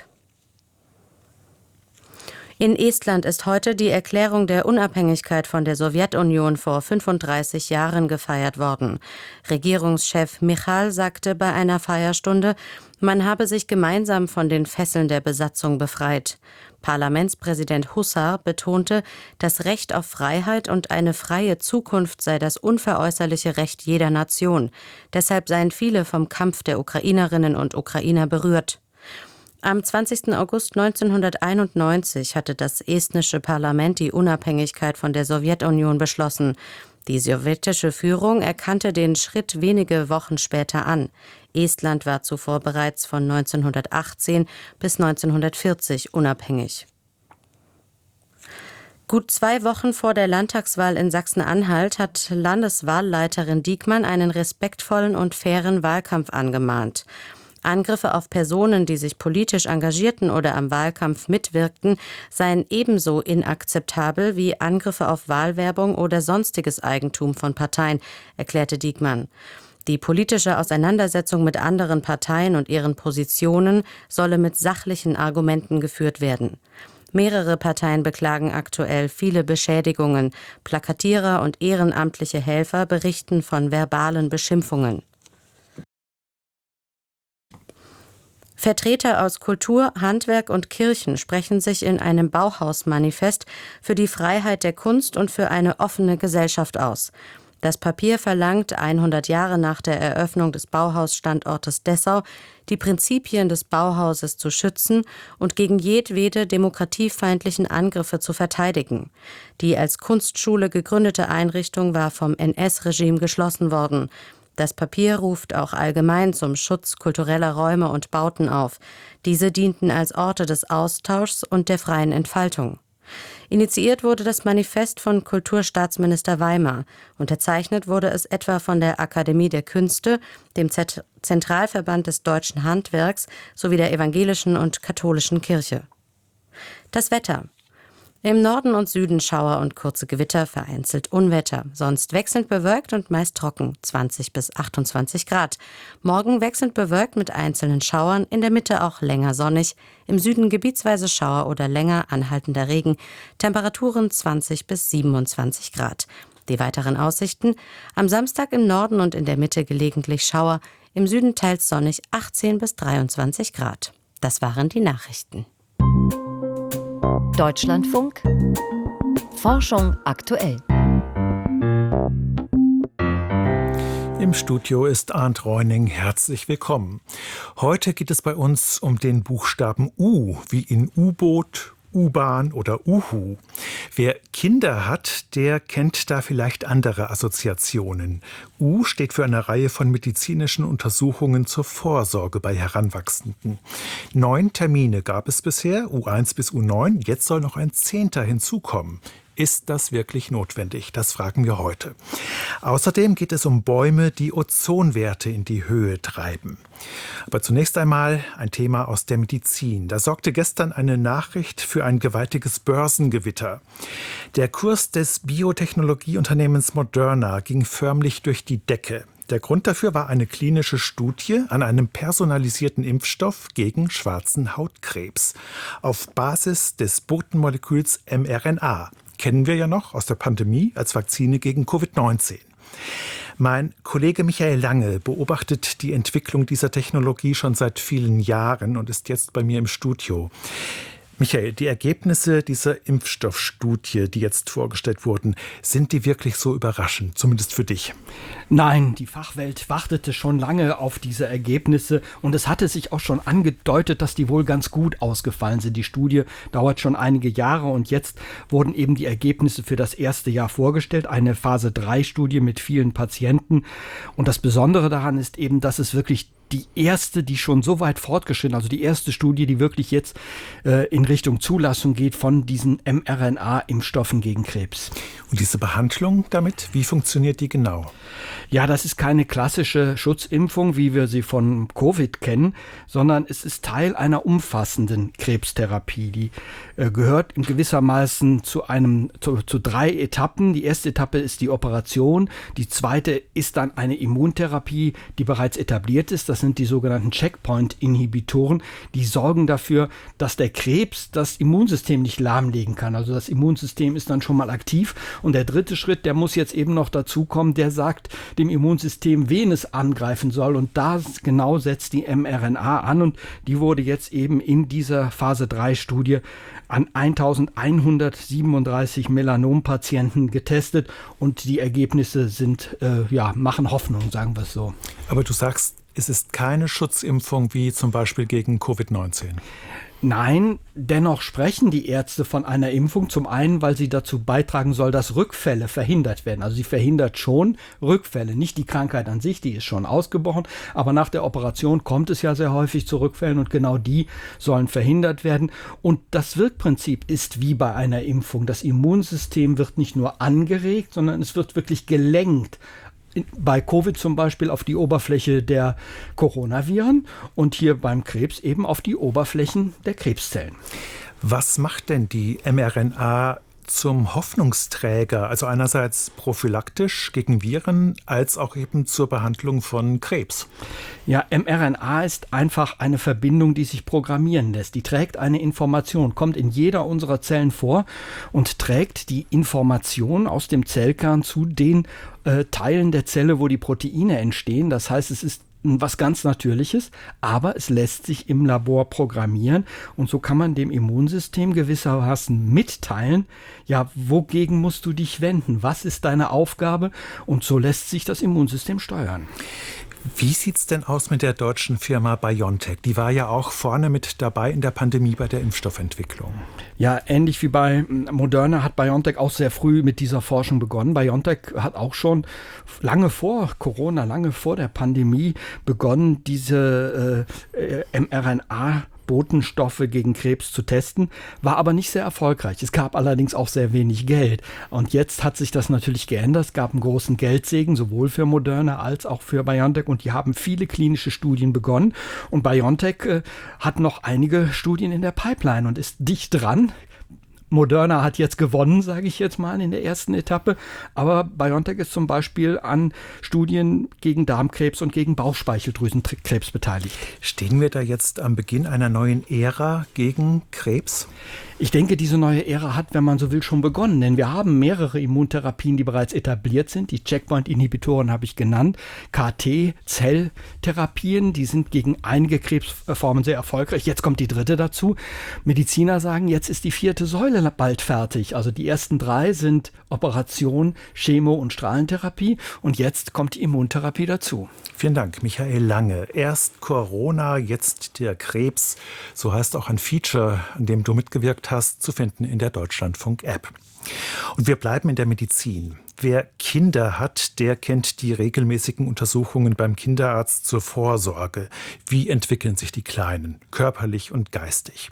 In Estland ist heute die Erklärung der Unabhängigkeit von der Sowjetunion vor fünfunddreißig Jahren gefeiert worden. Regierungschef Michal sagte bei einer Feierstunde, man habe sich gemeinsam von den Fesseln der Besatzung befreit. Parlamentspräsident Huszar betonte, das Recht auf Freiheit und eine freie Zukunft sei das unveräußerliche Recht jeder Nation. Deshalb seien viele vom Kampf der Ukrainerinnen und Ukrainer berührt. Am zwanzigsten August neunzehnhunderteinundneunzig hatte das estnische Parlament die Unabhängigkeit von der Sowjetunion beschlossen. Die sowjetische Führung erkannte den Schritt wenige Wochen später an. Estland war zuvor bereits von neunzehnhundertachtzehn bis neunzehnhundertvierzig unabhängig. Gut zwei Wochen vor der Landtagswahl in Sachsen-Anhalt hat Landeswahlleiterin Diekmann einen respektvollen und fairen Wahlkampf angemahnt. Angriffe auf Personen, die sich politisch engagierten oder am Wahlkampf mitwirkten, seien ebenso inakzeptabel wie Angriffe auf Wahlwerbung oder sonstiges Eigentum von Parteien, erklärte Diekmann. Die politische Auseinandersetzung mit anderen Parteien und ihren Positionen solle mit sachlichen Argumenten geführt werden. Mehrere Parteien beklagen aktuell viele Beschädigungen. Plakatierer und ehrenamtliche Helfer berichten von verbalen Beschimpfungen. Vertreter aus Kultur, Handwerk und Kirchen sprechen sich in einem Bauhaus-Manifest für die Freiheit der Kunst und für eine offene Gesellschaft aus. Das Papier verlangt, hundert Jahre nach der Eröffnung des Bauhausstandortes Dessau, die Prinzipien des Bauhauses zu schützen und gegen jedwede demokratiefeindlichen Angriffe zu verteidigen. Die als Kunstschule gegründete Einrichtung war vom N S-Regime geschlossen worden. Das Papier ruft auch allgemein zum Schutz kultureller Räume und Bauten auf. Diese dienten als Orte des Austauschs und der freien Entfaltung. Initiiert wurde das Manifest von Kulturstaatsminister Weimar. Unterzeichnet wurde es etwa von der Akademie der Künste, dem Z- Zentralverband des deutschen Handwerks sowie der evangelischen und katholischen Kirche. Das Wetter. Im Norden und Süden Schauer und kurze Gewitter, vereinzelt Unwetter. Sonst wechselnd bewölkt und meist trocken, zwanzig bis achtundzwanzig Grad. Morgen wechselnd bewölkt mit einzelnen Schauern, in der Mitte auch länger sonnig. Im Süden gebietsweise Schauer oder länger anhaltender Regen. Temperaturen zwanzig bis siebenundzwanzig Grad. Die weiteren Aussichten: am Samstag im Norden und in der Mitte gelegentlich Schauer. Im Süden teils sonnig, achtzehn bis dreiundzwanzig Grad. Das waren die Nachrichten. Deutschlandfunk. Forschung aktuell. Im Studio ist Arndt Reuning. Herzlich willkommen. Heute geht es bei uns um den Buchstaben U, wie in U-Boot, U-Bahn oder Uhu. Wer Kinder hat, der kennt da vielleicht andere Assoziationen. U steht für eine Reihe von medizinischen Untersuchungen zur Vorsorge bei Heranwachsenden. Neun Termine gab es bisher, U eins bis U neun. Jetzt soll noch ein zehnter hinzukommen. Ist das wirklich notwendig? Das fragen wir heute. Außerdem geht es um Bäume, die Ozonwerte in die Höhe treiben. Aber zunächst einmal ein Thema aus der Medizin. Da sorgte gestern eine Nachricht für ein gewaltiges Börsengewitter. Der Kurs des Biotechnologieunternehmens Moderna ging förmlich durch die Decke. Der Grund dafür war eine klinische Studie an einem personalisierten Impfstoff gegen schwarzen Hautkrebs auf Basis des Botenmoleküls mRNA. Kennen wir ja noch aus der Pandemie als Vakzine gegen Covid neunzehn. Mein Kollege Michael Lange beobachtet die Entwicklung dieser Technologie schon seit vielen Jahren und ist jetzt bei mir im Studio. Michael, die Ergebnisse dieser Impfstoffstudie, die jetzt vorgestellt wurden, sind die wirklich so überraschend, zumindest für dich? Nein, die Fachwelt wartete schon lange auf diese Ergebnisse und es hatte sich auch schon angedeutet, dass die wohl ganz gut ausgefallen sind. Die Studie dauert schon einige Jahre und jetzt wurden eben die Ergebnisse für das erste Jahr vorgestellt. Eine Phase drei Studie mit vielen Patienten. Und das Besondere daran ist eben, dass es wirklich die erste, die schon so weit fortgeschritten, also die erste Studie, die wirklich jetzt äh, in Richtung Zulassung geht von diesen mRNA-Impfstoffen gegen Krebs. Und diese Behandlung damit, wie funktioniert die genau? Ja, das ist keine klassische Schutzimpfung, wie wir sie von Covid kennen, sondern es ist Teil einer umfassenden Krebstherapie. Die äh, gehört in gewissermaßen zu einem zu, zu drei Etappen. Die erste Etappe ist die Operation, die zweite ist dann eine Immuntherapie, die bereits etabliert ist. Das sind die sogenannten Checkpoint-Inhibitoren, die sorgen dafür, dass der Krebs das Immunsystem nicht lahmlegen kann. Also das Immunsystem ist dann schon mal aktiv. Und der dritte Schritt, der muss jetzt eben noch dazukommen, der sagt dem Immunsystem, wen es angreifen soll. Und da genau setzt die mRNA an. Und die wurde jetzt eben in dieser Phase drei Studie an eintausendeinhundertsiebenunddreißig Melanompatienten getestet. Und die Ergebnisse sind, äh, ja, machen Hoffnung, sagen wir es so. Aber du sagst, es ist keine Schutzimpfung wie zum Beispiel gegen Covid neunzehn. Nein, dennoch sprechen die Ärzte von einer Impfung. Zum einen, weil sie dazu beitragen soll, dass Rückfälle verhindert werden. Also sie verhindert schon Rückfälle. Nicht die Krankheit an sich, die ist schon ausgebrochen. Aber nach der Operation kommt es ja sehr häufig zu Rückfällen und genau die sollen verhindert werden. Und das Wirkprinzip ist wie bei einer Impfung. Das Immunsystem wird nicht nur angeregt, sondern es wird wirklich gelenkt. Bei Covid zum Beispiel auf die Oberfläche der Coronaviren und hier beim Krebs eben auf die Oberflächen der Krebszellen. Was macht denn die mRNA zum Hoffnungsträger, also einerseits prophylaktisch gegen Viren, als auch eben zur Behandlung von Krebs? Ja, mRNA ist einfach eine Verbindung, die sich programmieren lässt. Die trägt eine Information, kommt in jeder unserer Zellen vor und trägt die Information aus dem Zellkern zu den äh, Teilen der Zelle, wo die Proteine entstehen. Das heißt, es ist was ganz Natürliches, aber es lässt sich im Labor programmieren und so kann man dem Immunsystem gewissermaßen mitteilen, ja, wogegen musst du dich wenden, was ist deine Aufgabe und so lässt sich das Immunsystem steuern. Wie sieht's denn aus mit der deutschen Firma BioNTech? Die war ja auch vorne mit dabei in der Pandemie bei der Impfstoffentwicklung. Ja, ähnlich wie bei Moderna hat BioNTech auch sehr früh mit dieser Forschung begonnen. BioNTech hat auch schon lange vor Corona, lange vor der Pandemie begonnen, diese äh, mRNA Botenstoffe gegen Krebs zu testen, war aber nicht sehr erfolgreich. Es gab allerdings auch sehr wenig Geld. Und jetzt hat sich das natürlich geändert. Es gab einen großen Geldsegen, sowohl für Moderna als auch für BioNTech. Und die haben viele klinische Studien begonnen. Und BioNTech äh, hat noch einige Studien in der Pipeline und ist dicht dran. Moderna hat jetzt gewonnen, sage ich jetzt mal, in der ersten Etappe. Aber BioNTech ist zum Beispiel an Studien gegen Darmkrebs und gegen Bauchspeicheldrüsenkrebs beteiligt. Stehen wir da jetzt am Beginn einer neuen Ära gegen Krebs? Ich denke, diese neue Ära hat, wenn man so will, schon begonnen. Denn wir haben mehrere Immuntherapien, die bereits etabliert sind. Die Checkpoint-Inhibitoren habe ich genannt. K T-Zelltherapien, die sind gegen einige Krebsformen sehr erfolgreich. Jetzt kommt die dritte dazu. Mediziner sagen, jetzt ist die vierte Säule bald fertig. Also die ersten drei sind Operation, Chemo- und Strahlentherapie. Und jetzt kommt die Immuntherapie dazu. Vielen Dank, Michael Lange. Erst Corona, jetzt der Krebs. So heißt auch ein Feature, an dem du mitgewirkt hast, zu finden in der Deutschlandfunk-App. Und wir bleiben in der Medizin. Wer Kinder hat, der kennt die regelmäßigen Untersuchungen beim Kinderarzt zur Vorsorge. Wie entwickeln sich die Kleinen, körperlich und geistig?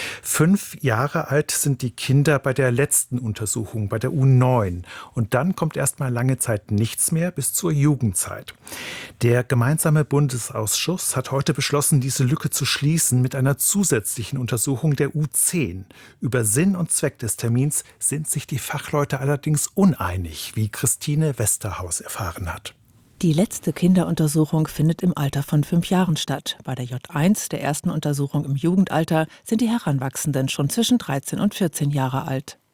Fünf Jahre alt sind die Kinder bei der letzten Untersuchung, bei der U neun. Und dann kommt erst mal lange Zeit nichts mehr bis zur Jugendzeit. Der gemeinsame Bundesausschuss hat heute beschlossen, diese Lücke zu schließen mit einer zusätzlichen Untersuchung der U zehn. Über Sinn und Zweck des Termins sind sich die Fachleute allerdings uneinig, wie Christine Westerhaus erfahren hat. Die letzte Kinderuntersuchung findet im Alter von fünf Jahren statt. Bei der J eins, der ersten Untersuchung im Jugendalter, sind die Heranwachsenden schon zwischen dreizehn und vierzehn Jahre alt.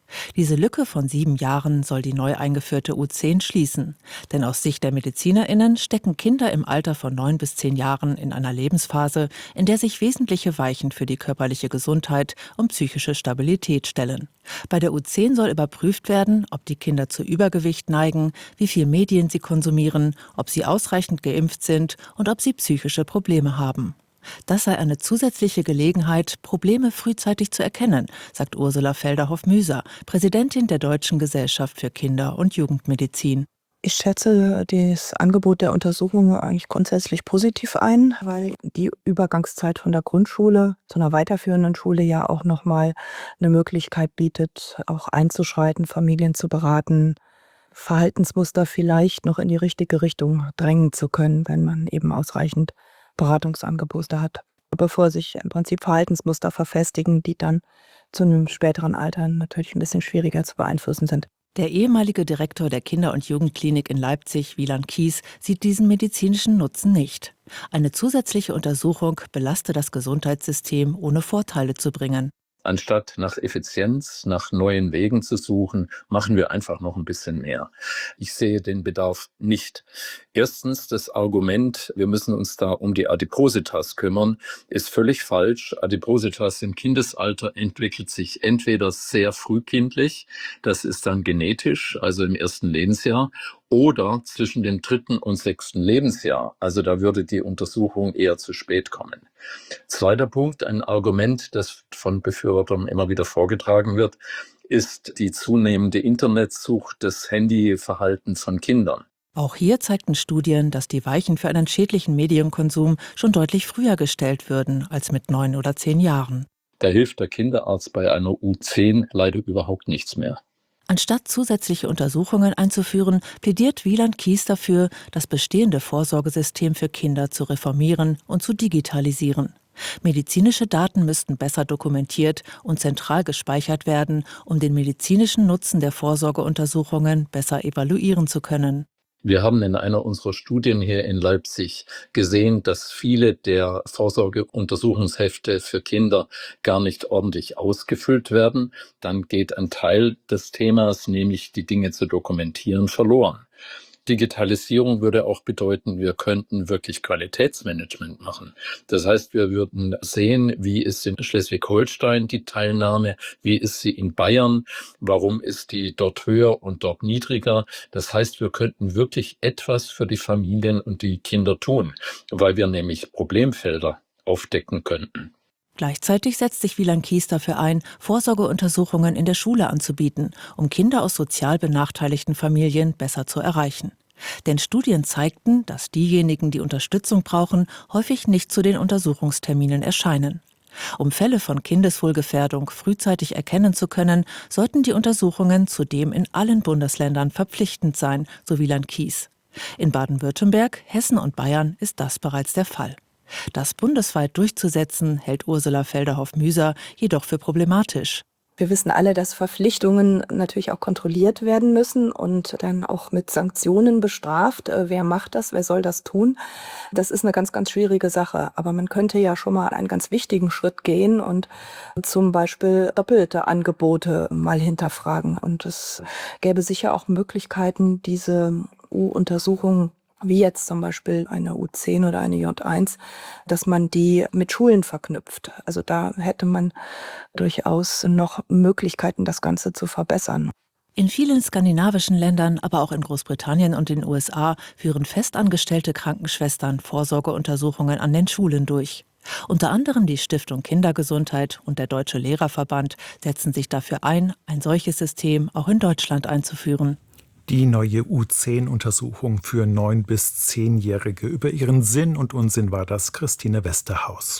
Diese Lücke von sieben Jahren soll die neu eingeführte U zehn schließen. Denn aus Sicht der MedizinerInnen stecken Kinder im Alter von neun bis zehn Jahren in einer Lebensphase, in der sich wesentliche Weichen für die körperliche Gesundheit und psychische Stabilität stellen. Bei der U zehn soll überprüft werden, ob die Kinder zu Übergewicht neigen, wie viel Medien sie konsumieren, ob sie ausreichend geimpft sind und ob sie psychische Probleme haben. Das sei eine zusätzliche Gelegenheit, Probleme frühzeitig zu erkennen, sagt Ursula Felderhoff-Müser, Präsidentin der Deutschen Gesellschaft für Kinder- und Jugendmedizin. Ich schätze das Angebot der Untersuchung eigentlich grundsätzlich positiv ein, weil die Übergangszeit von der Grundschule zu einer weiterführenden Schule ja auch nochmal eine Möglichkeit bietet, auch einzuschreiten, Familien zu beraten, Verhaltensmuster vielleicht noch in die richtige Richtung drängen zu können, wenn man eben ausreichend Beratungsangebote hat, bevor sich im Prinzip Verhaltensmuster verfestigen, die dann zu einem späteren Alter natürlich ein bisschen schwieriger zu beeinflussen sind. Der ehemalige Direktor der Kinder- und Jugendklinik in Leipzig, Wieland Kies, sieht diesen medizinischen Nutzen nicht. Eine zusätzliche Untersuchung belaste das Gesundheitssystem, ohne Vorteile zu bringen. Anstatt nach Effizienz, nach neuen Wegen zu suchen, machen wir einfach noch ein bisschen mehr. Ich sehe den Bedarf nicht. Erstens, das Argument, wir müssen uns da um die Adipositas kümmern, ist völlig falsch. Adipositas im Kindesalter entwickelt sich entweder sehr frühkindlich, das ist dann genetisch, also im ersten Lebensjahr, oder zwischen dem dritten und sechsten Lebensjahr. Also da würde die Untersuchung eher zu spät kommen. Zweiter Punkt, ein Argument, das von Befürwortern immer wieder vorgetragen wird, ist die zunehmende Internetsucht, das Handyverhalten von Kindern. Auch hier zeigten Studien, dass die Weichen für einen schädlichen Medienkonsum schon deutlich früher gestellt würden als mit neun oder zehn Jahren. Da hilft der Kinderarzt bei einer U zehn leider überhaupt nichts mehr. Anstatt zusätzliche Untersuchungen einzuführen, plädiert Wieland Kies dafür, das bestehende Vorsorgesystem für Kinder zu reformieren und zu digitalisieren. Medizinische Daten müssten besser dokumentiert und zentral gespeichert werden, um den medizinischen Nutzen der Vorsorgeuntersuchungen besser evaluieren zu können. Wir haben in einer unserer Studien hier in Leipzig gesehen, dass viele der Vorsorgeuntersuchungshefte für Kinder gar nicht ordentlich ausgefüllt werden. Dann geht ein Teil des Themas, nämlich die Dinge zu dokumentieren, verloren. Digitalisierung würde auch bedeuten, wir könnten wirklich Qualitätsmanagement machen. Das heißt, wir würden sehen, wie ist in Schleswig-Holstein die Teilnahme, wie ist sie in Bayern, warum ist die dort höher und dort niedriger. Das heißt, wir könnten wirklich etwas für die Familien und die Kinder tun, weil wir nämlich Problemfelder aufdecken könnten. Gleichzeitig setzt sich Wieland Kies dafür ein, Vorsorgeuntersuchungen in der Schule anzubieten, um Kinder aus sozial benachteiligten Familien besser zu erreichen. Denn Studien zeigten, dass diejenigen, die Unterstützung brauchen, häufig nicht zu den Untersuchungsterminen erscheinen. Um Fälle von Kindeswohlgefährdung frühzeitig erkennen zu können, sollten die Untersuchungen zudem in allen Bundesländern verpflichtend sein, so Wieland Kies. In Baden-Württemberg, Hessen und Bayern ist das bereits der Fall. Das bundesweit durchzusetzen, hält Ursula Felderhoff-Müser jedoch für problematisch. Wir wissen alle, dass Verpflichtungen natürlich auch kontrolliert werden müssen und dann auch mit Sanktionen bestraft. Wer macht das? Wer soll das tun? Das ist eine ganz, ganz schwierige Sache. Aber man könnte ja schon mal einen ganz wichtigen Schritt gehen und zum Beispiel doppelte Angebote mal hinterfragen. Und es gäbe sicher auch Möglichkeiten, diese U-Untersuchungen wie jetzt zum Beispiel eine U zehn oder eine J eins, dass man die mit Schulen verknüpft. Also da hätte man durchaus noch Möglichkeiten, das Ganze zu verbessern. In vielen skandinavischen Ländern, aber auch in Großbritannien und den U S A führen festangestellte Krankenschwestern Vorsorgeuntersuchungen an den Schulen durch. Unter anderem die Stiftung Kindergesundheit und der Deutsche Lehrerverband setzen sich dafür ein, ein solches System auch in Deutschland einzuführen. Die neue U zehn Untersuchung für neun- bis zehnjährige. Über ihren Sinn und Unsinn war das Christine Westerhaus.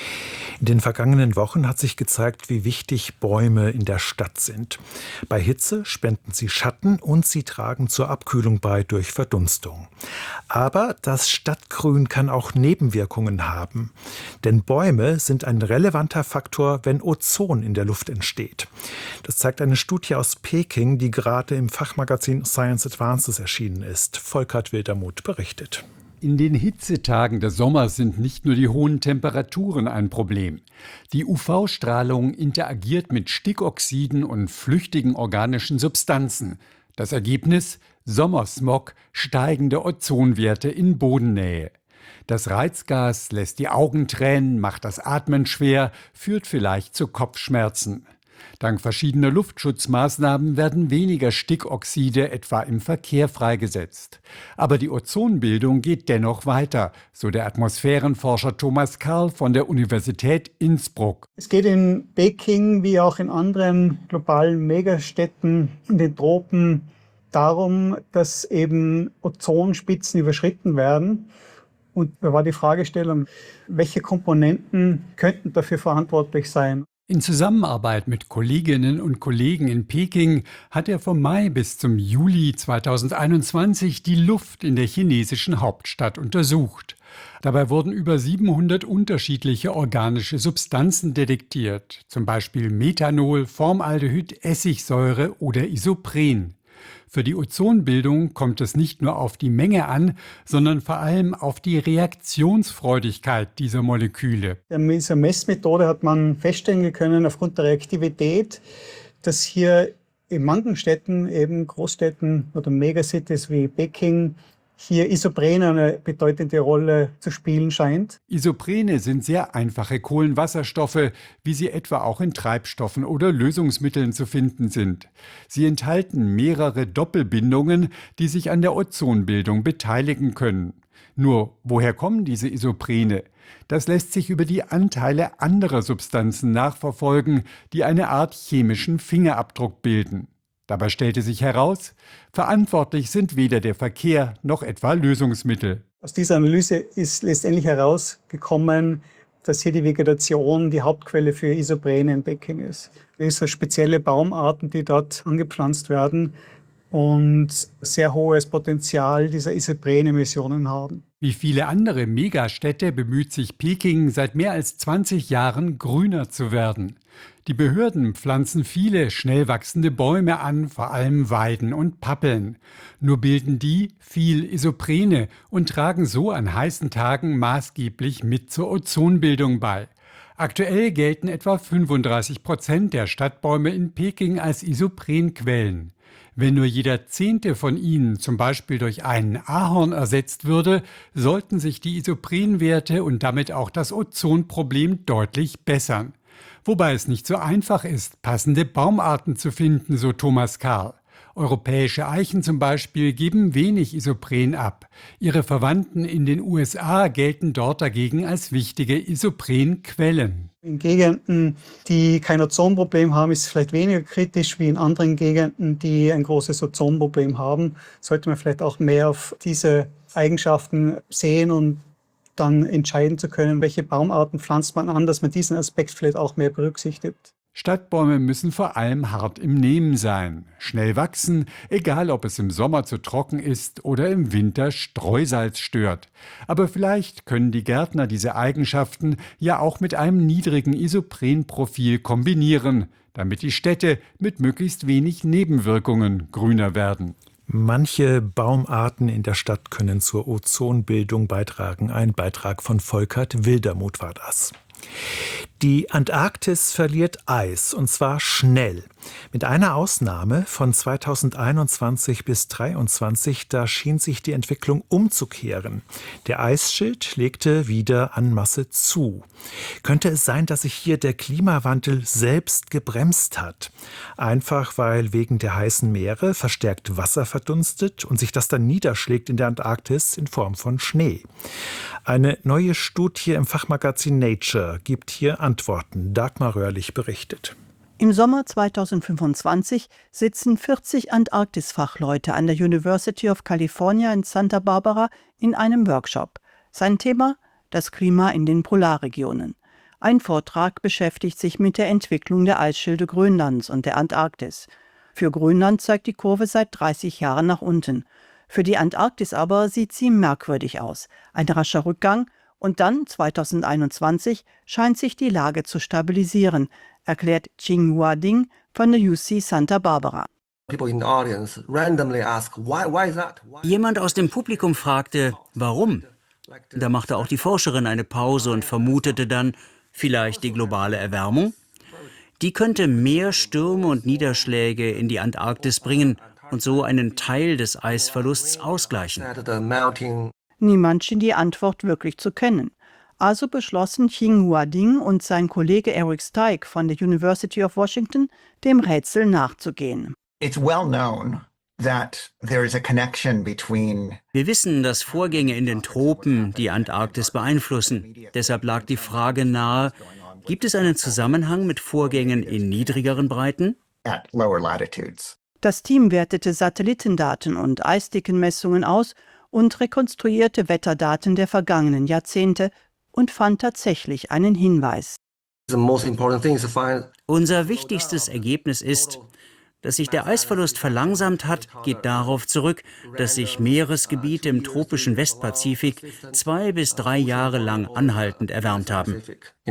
In den vergangenen Wochen hat sich gezeigt, wie wichtig Bäume in der Stadt sind. Bei Hitze spenden sie Schatten und sie tragen zur Abkühlung bei durch Verdunstung. Aber das Stadtgrün kann auch Nebenwirkungen haben. Denn Bäume sind ein relevanter Faktor, wenn Ozon in der Luft entsteht. Das zeigt eine Studie aus Peking, die gerade im Fachmagazin Science Advances erschienen ist. Volkert Wildermuth berichtet. In den Hitzetagen des Sommers sind nicht nur die hohen Temperaturen ein Problem. Die U V-Strahlung interagiert mit Stickoxiden und flüchtigen organischen Substanzen. Das Ergebnis? Sommersmog, steigende Ozonwerte in Bodennähe. Das Reizgas lässt die Augen tränen, macht das Atmen schwer, führt vielleicht zu Kopfschmerzen. Dank verschiedener Luftschutzmaßnahmen werden weniger Stickoxide etwa im Verkehr freigesetzt. Aber die Ozonbildung geht dennoch weiter, so der Atmosphärenforscher Thomas Karl von der Universität Innsbruck. Es geht in Peking wie auch in anderen globalen Megastädten in den Tropen darum, dass eben Ozonspitzen überschritten werden. Und da war die Fragestellung, welche Komponenten könnten dafür verantwortlich sein? In Zusammenarbeit mit Kolleginnen und Kollegen in Peking hat er vom Mai bis zum Juli zweitausendeinundzwanzig die Luft in der chinesischen Hauptstadt untersucht. Dabei wurden über siebenhundert unterschiedliche organische Substanzen detektiert, zum Beispiel Methanol, Formaldehyd, Essigsäure oder Isopren. Für die Ozonbildung kommt es nicht nur auf die Menge an, sondern vor allem auf die Reaktionsfreudigkeit dieser Moleküle. Mit dieser Messmethode hat man feststellen können, aufgrund der Reaktivität, dass hier in manchen Städten, eben Großstädten oder Megacities wie Peking, hier Isoprene eine bedeutende Rolle zu spielen scheint. Isoprene sind sehr einfache Kohlenwasserstoffe, wie sie etwa auch in Treibstoffen oder Lösungsmitteln zu finden sind. Sie enthalten mehrere Doppelbindungen, die sich an der Ozonbildung beteiligen können. Nur, woher kommen diese Isoprene? Das lässt sich über die Anteile anderer Substanzen nachverfolgen, die eine Art chemischen Fingerabdruck bilden. Dabei stellte sich heraus, verantwortlich sind weder der Verkehr noch etwa Lösungsmittel. Aus dieser Analyse ist letztendlich herausgekommen, dass hier die Vegetation die Hauptquelle für Isoprene in Peking ist. Es sind spezielle Baumarten, die dort angepflanzt werden und sehr hohes Potenzial dieser Isopren-Emissionen haben. Wie viele andere Megastädte bemüht sich Peking seit mehr als zwanzig Jahren, grüner zu werden. Die Behörden pflanzen viele schnell wachsende Bäume an, vor allem Weiden und Pappeln. Nur bilden die viel Isoprene und tragen so an heißen Tagen maßgeblich mit zur Ozonbildung bei. Aktuell gelten etwa fünfunddreißig Prozent der Stadtbäume in Peking als Isoprenquellen. Wenn nur jeder Zehnte von ihnen zum Beispiel durch einen Ahorn ersetzt würde, sollten sich die Isoprenwerte und damit auch das Ozonproblem deutlich bessern. Wobei es nicht so einfach ist, passende Baumarten zu finden, so Thomas Karl. Europäische Eichen zum Beispiel geben wenig Isopren ab. Ihre Verwandten in den U S A gelten dort dagegen als wichtige Isoprenquellen. In Gegenden, die kein Ozonproblem haben, ist es vielleicht weniger kritisch wie in anderen Gegenden, die ein großes Ozonproblem haben. Sollte man vielleicht auch mehr auf diese Eigenschaften sehen und dann entscheiden zu können, welche Baumarten pflanzt man an, dass man diesen Aspekt vielleicht auch mehr berücksichtigt. Stadtbäume müssen vor allem hart im Nehmen sein, schnell wachsen, egal ob es im Sommer zu trocken ist oder im Winter Streusalz stört. Aber vielleicht können die Gärtner diese Eigenschaften ja auch mit einem niedrigen Isoprenprofil kombinieren, damit die Städte mit möglichst wenig Nebenwirkungen grüner werden. Manche Baumarten in der Stadt können zur Ozonbildung beitragen. Ein Beitrag von Volkert Wildermuth war das. Die Antarktis verliert Eis, und zwar schnell. Mit einer Ausnahme von zweitausendeinundzwanzig bis zweitausenddreiundzwanzig, da schien sich die Entwicklung umzukehren. Der Eisschild legte wieder an Masse zu. Könnte es sein, dass sich hier der Klimawandel selbst gebremst hat? Einfach weil wegen der heißen Meere verstärkt Wasser verdunstet und sich das dann niederschlägt in der Antarktis in Form von Schnee. Eine neue Studie im Fachmagazin Nature gibt hier Antworten. Dagmar Röhrlich berichtet. Im Sommer zweitausendfünfundzwanzig sitzen vierzig Antarktis-Fachleute an der University of California in Santa Barbara in einem Workshop. Sein Thema: das Klima in den Polarregionen. Ein Vortrag beschäftigt sich mit der Entwicklung der Eisschilde Grönlands und der Antarktis. Für Grönland zeigt die Kurve seit dreißig Jahren nach unten. Für die Antarktis aber sieht sie merkwürdig aus. Ein rascher Rückgang und dann zweitausendeinundzwanzig scheint sich die Lage zu stabilisieren, erklärt Qinghua Ding von der U C Santa Barbara. Jemand aus dem Publikum fragte, warum? Da machte auch die Forscherin eine Pause und vermutete dann, vielleicht die globale Erwärmung? Die könnte mehr Stürme und Niederschläge in die Antarktis bringen und so einen Teil des Eisverlusts ausgleichen. Niemand schien die Antwort wirklich zu kennen. Also beschlossen Xinhua Ding und sein Kollege Eric Steig von der University of Washington, dem Rätsel nachzugehen. It's well known that there is a connection between Wir wissen, dass Vorgänge in den Tropen die Antarktis beeinflussen. Deshalb lag die Frage nahe, gibt es einen Zusammenhang mit Vorgängen in niedrigeren Breiten? at lower latitudes. Das Team wertete Satellitendaten und Eisdickenmessungen aus und rekonstruierte Wetterdaten der vergangenen Jahrzehnte und fand tatsächlich einen Hinweis. Unser wichtigstes Ergebnis ist, dass sich der Eisverlust verlangsamt hat, geht darauf zurück, dass sich Meeresgebiete im tropischen Westpazifik zwei bis drei Jahre lang anhaltend erwärmt haben.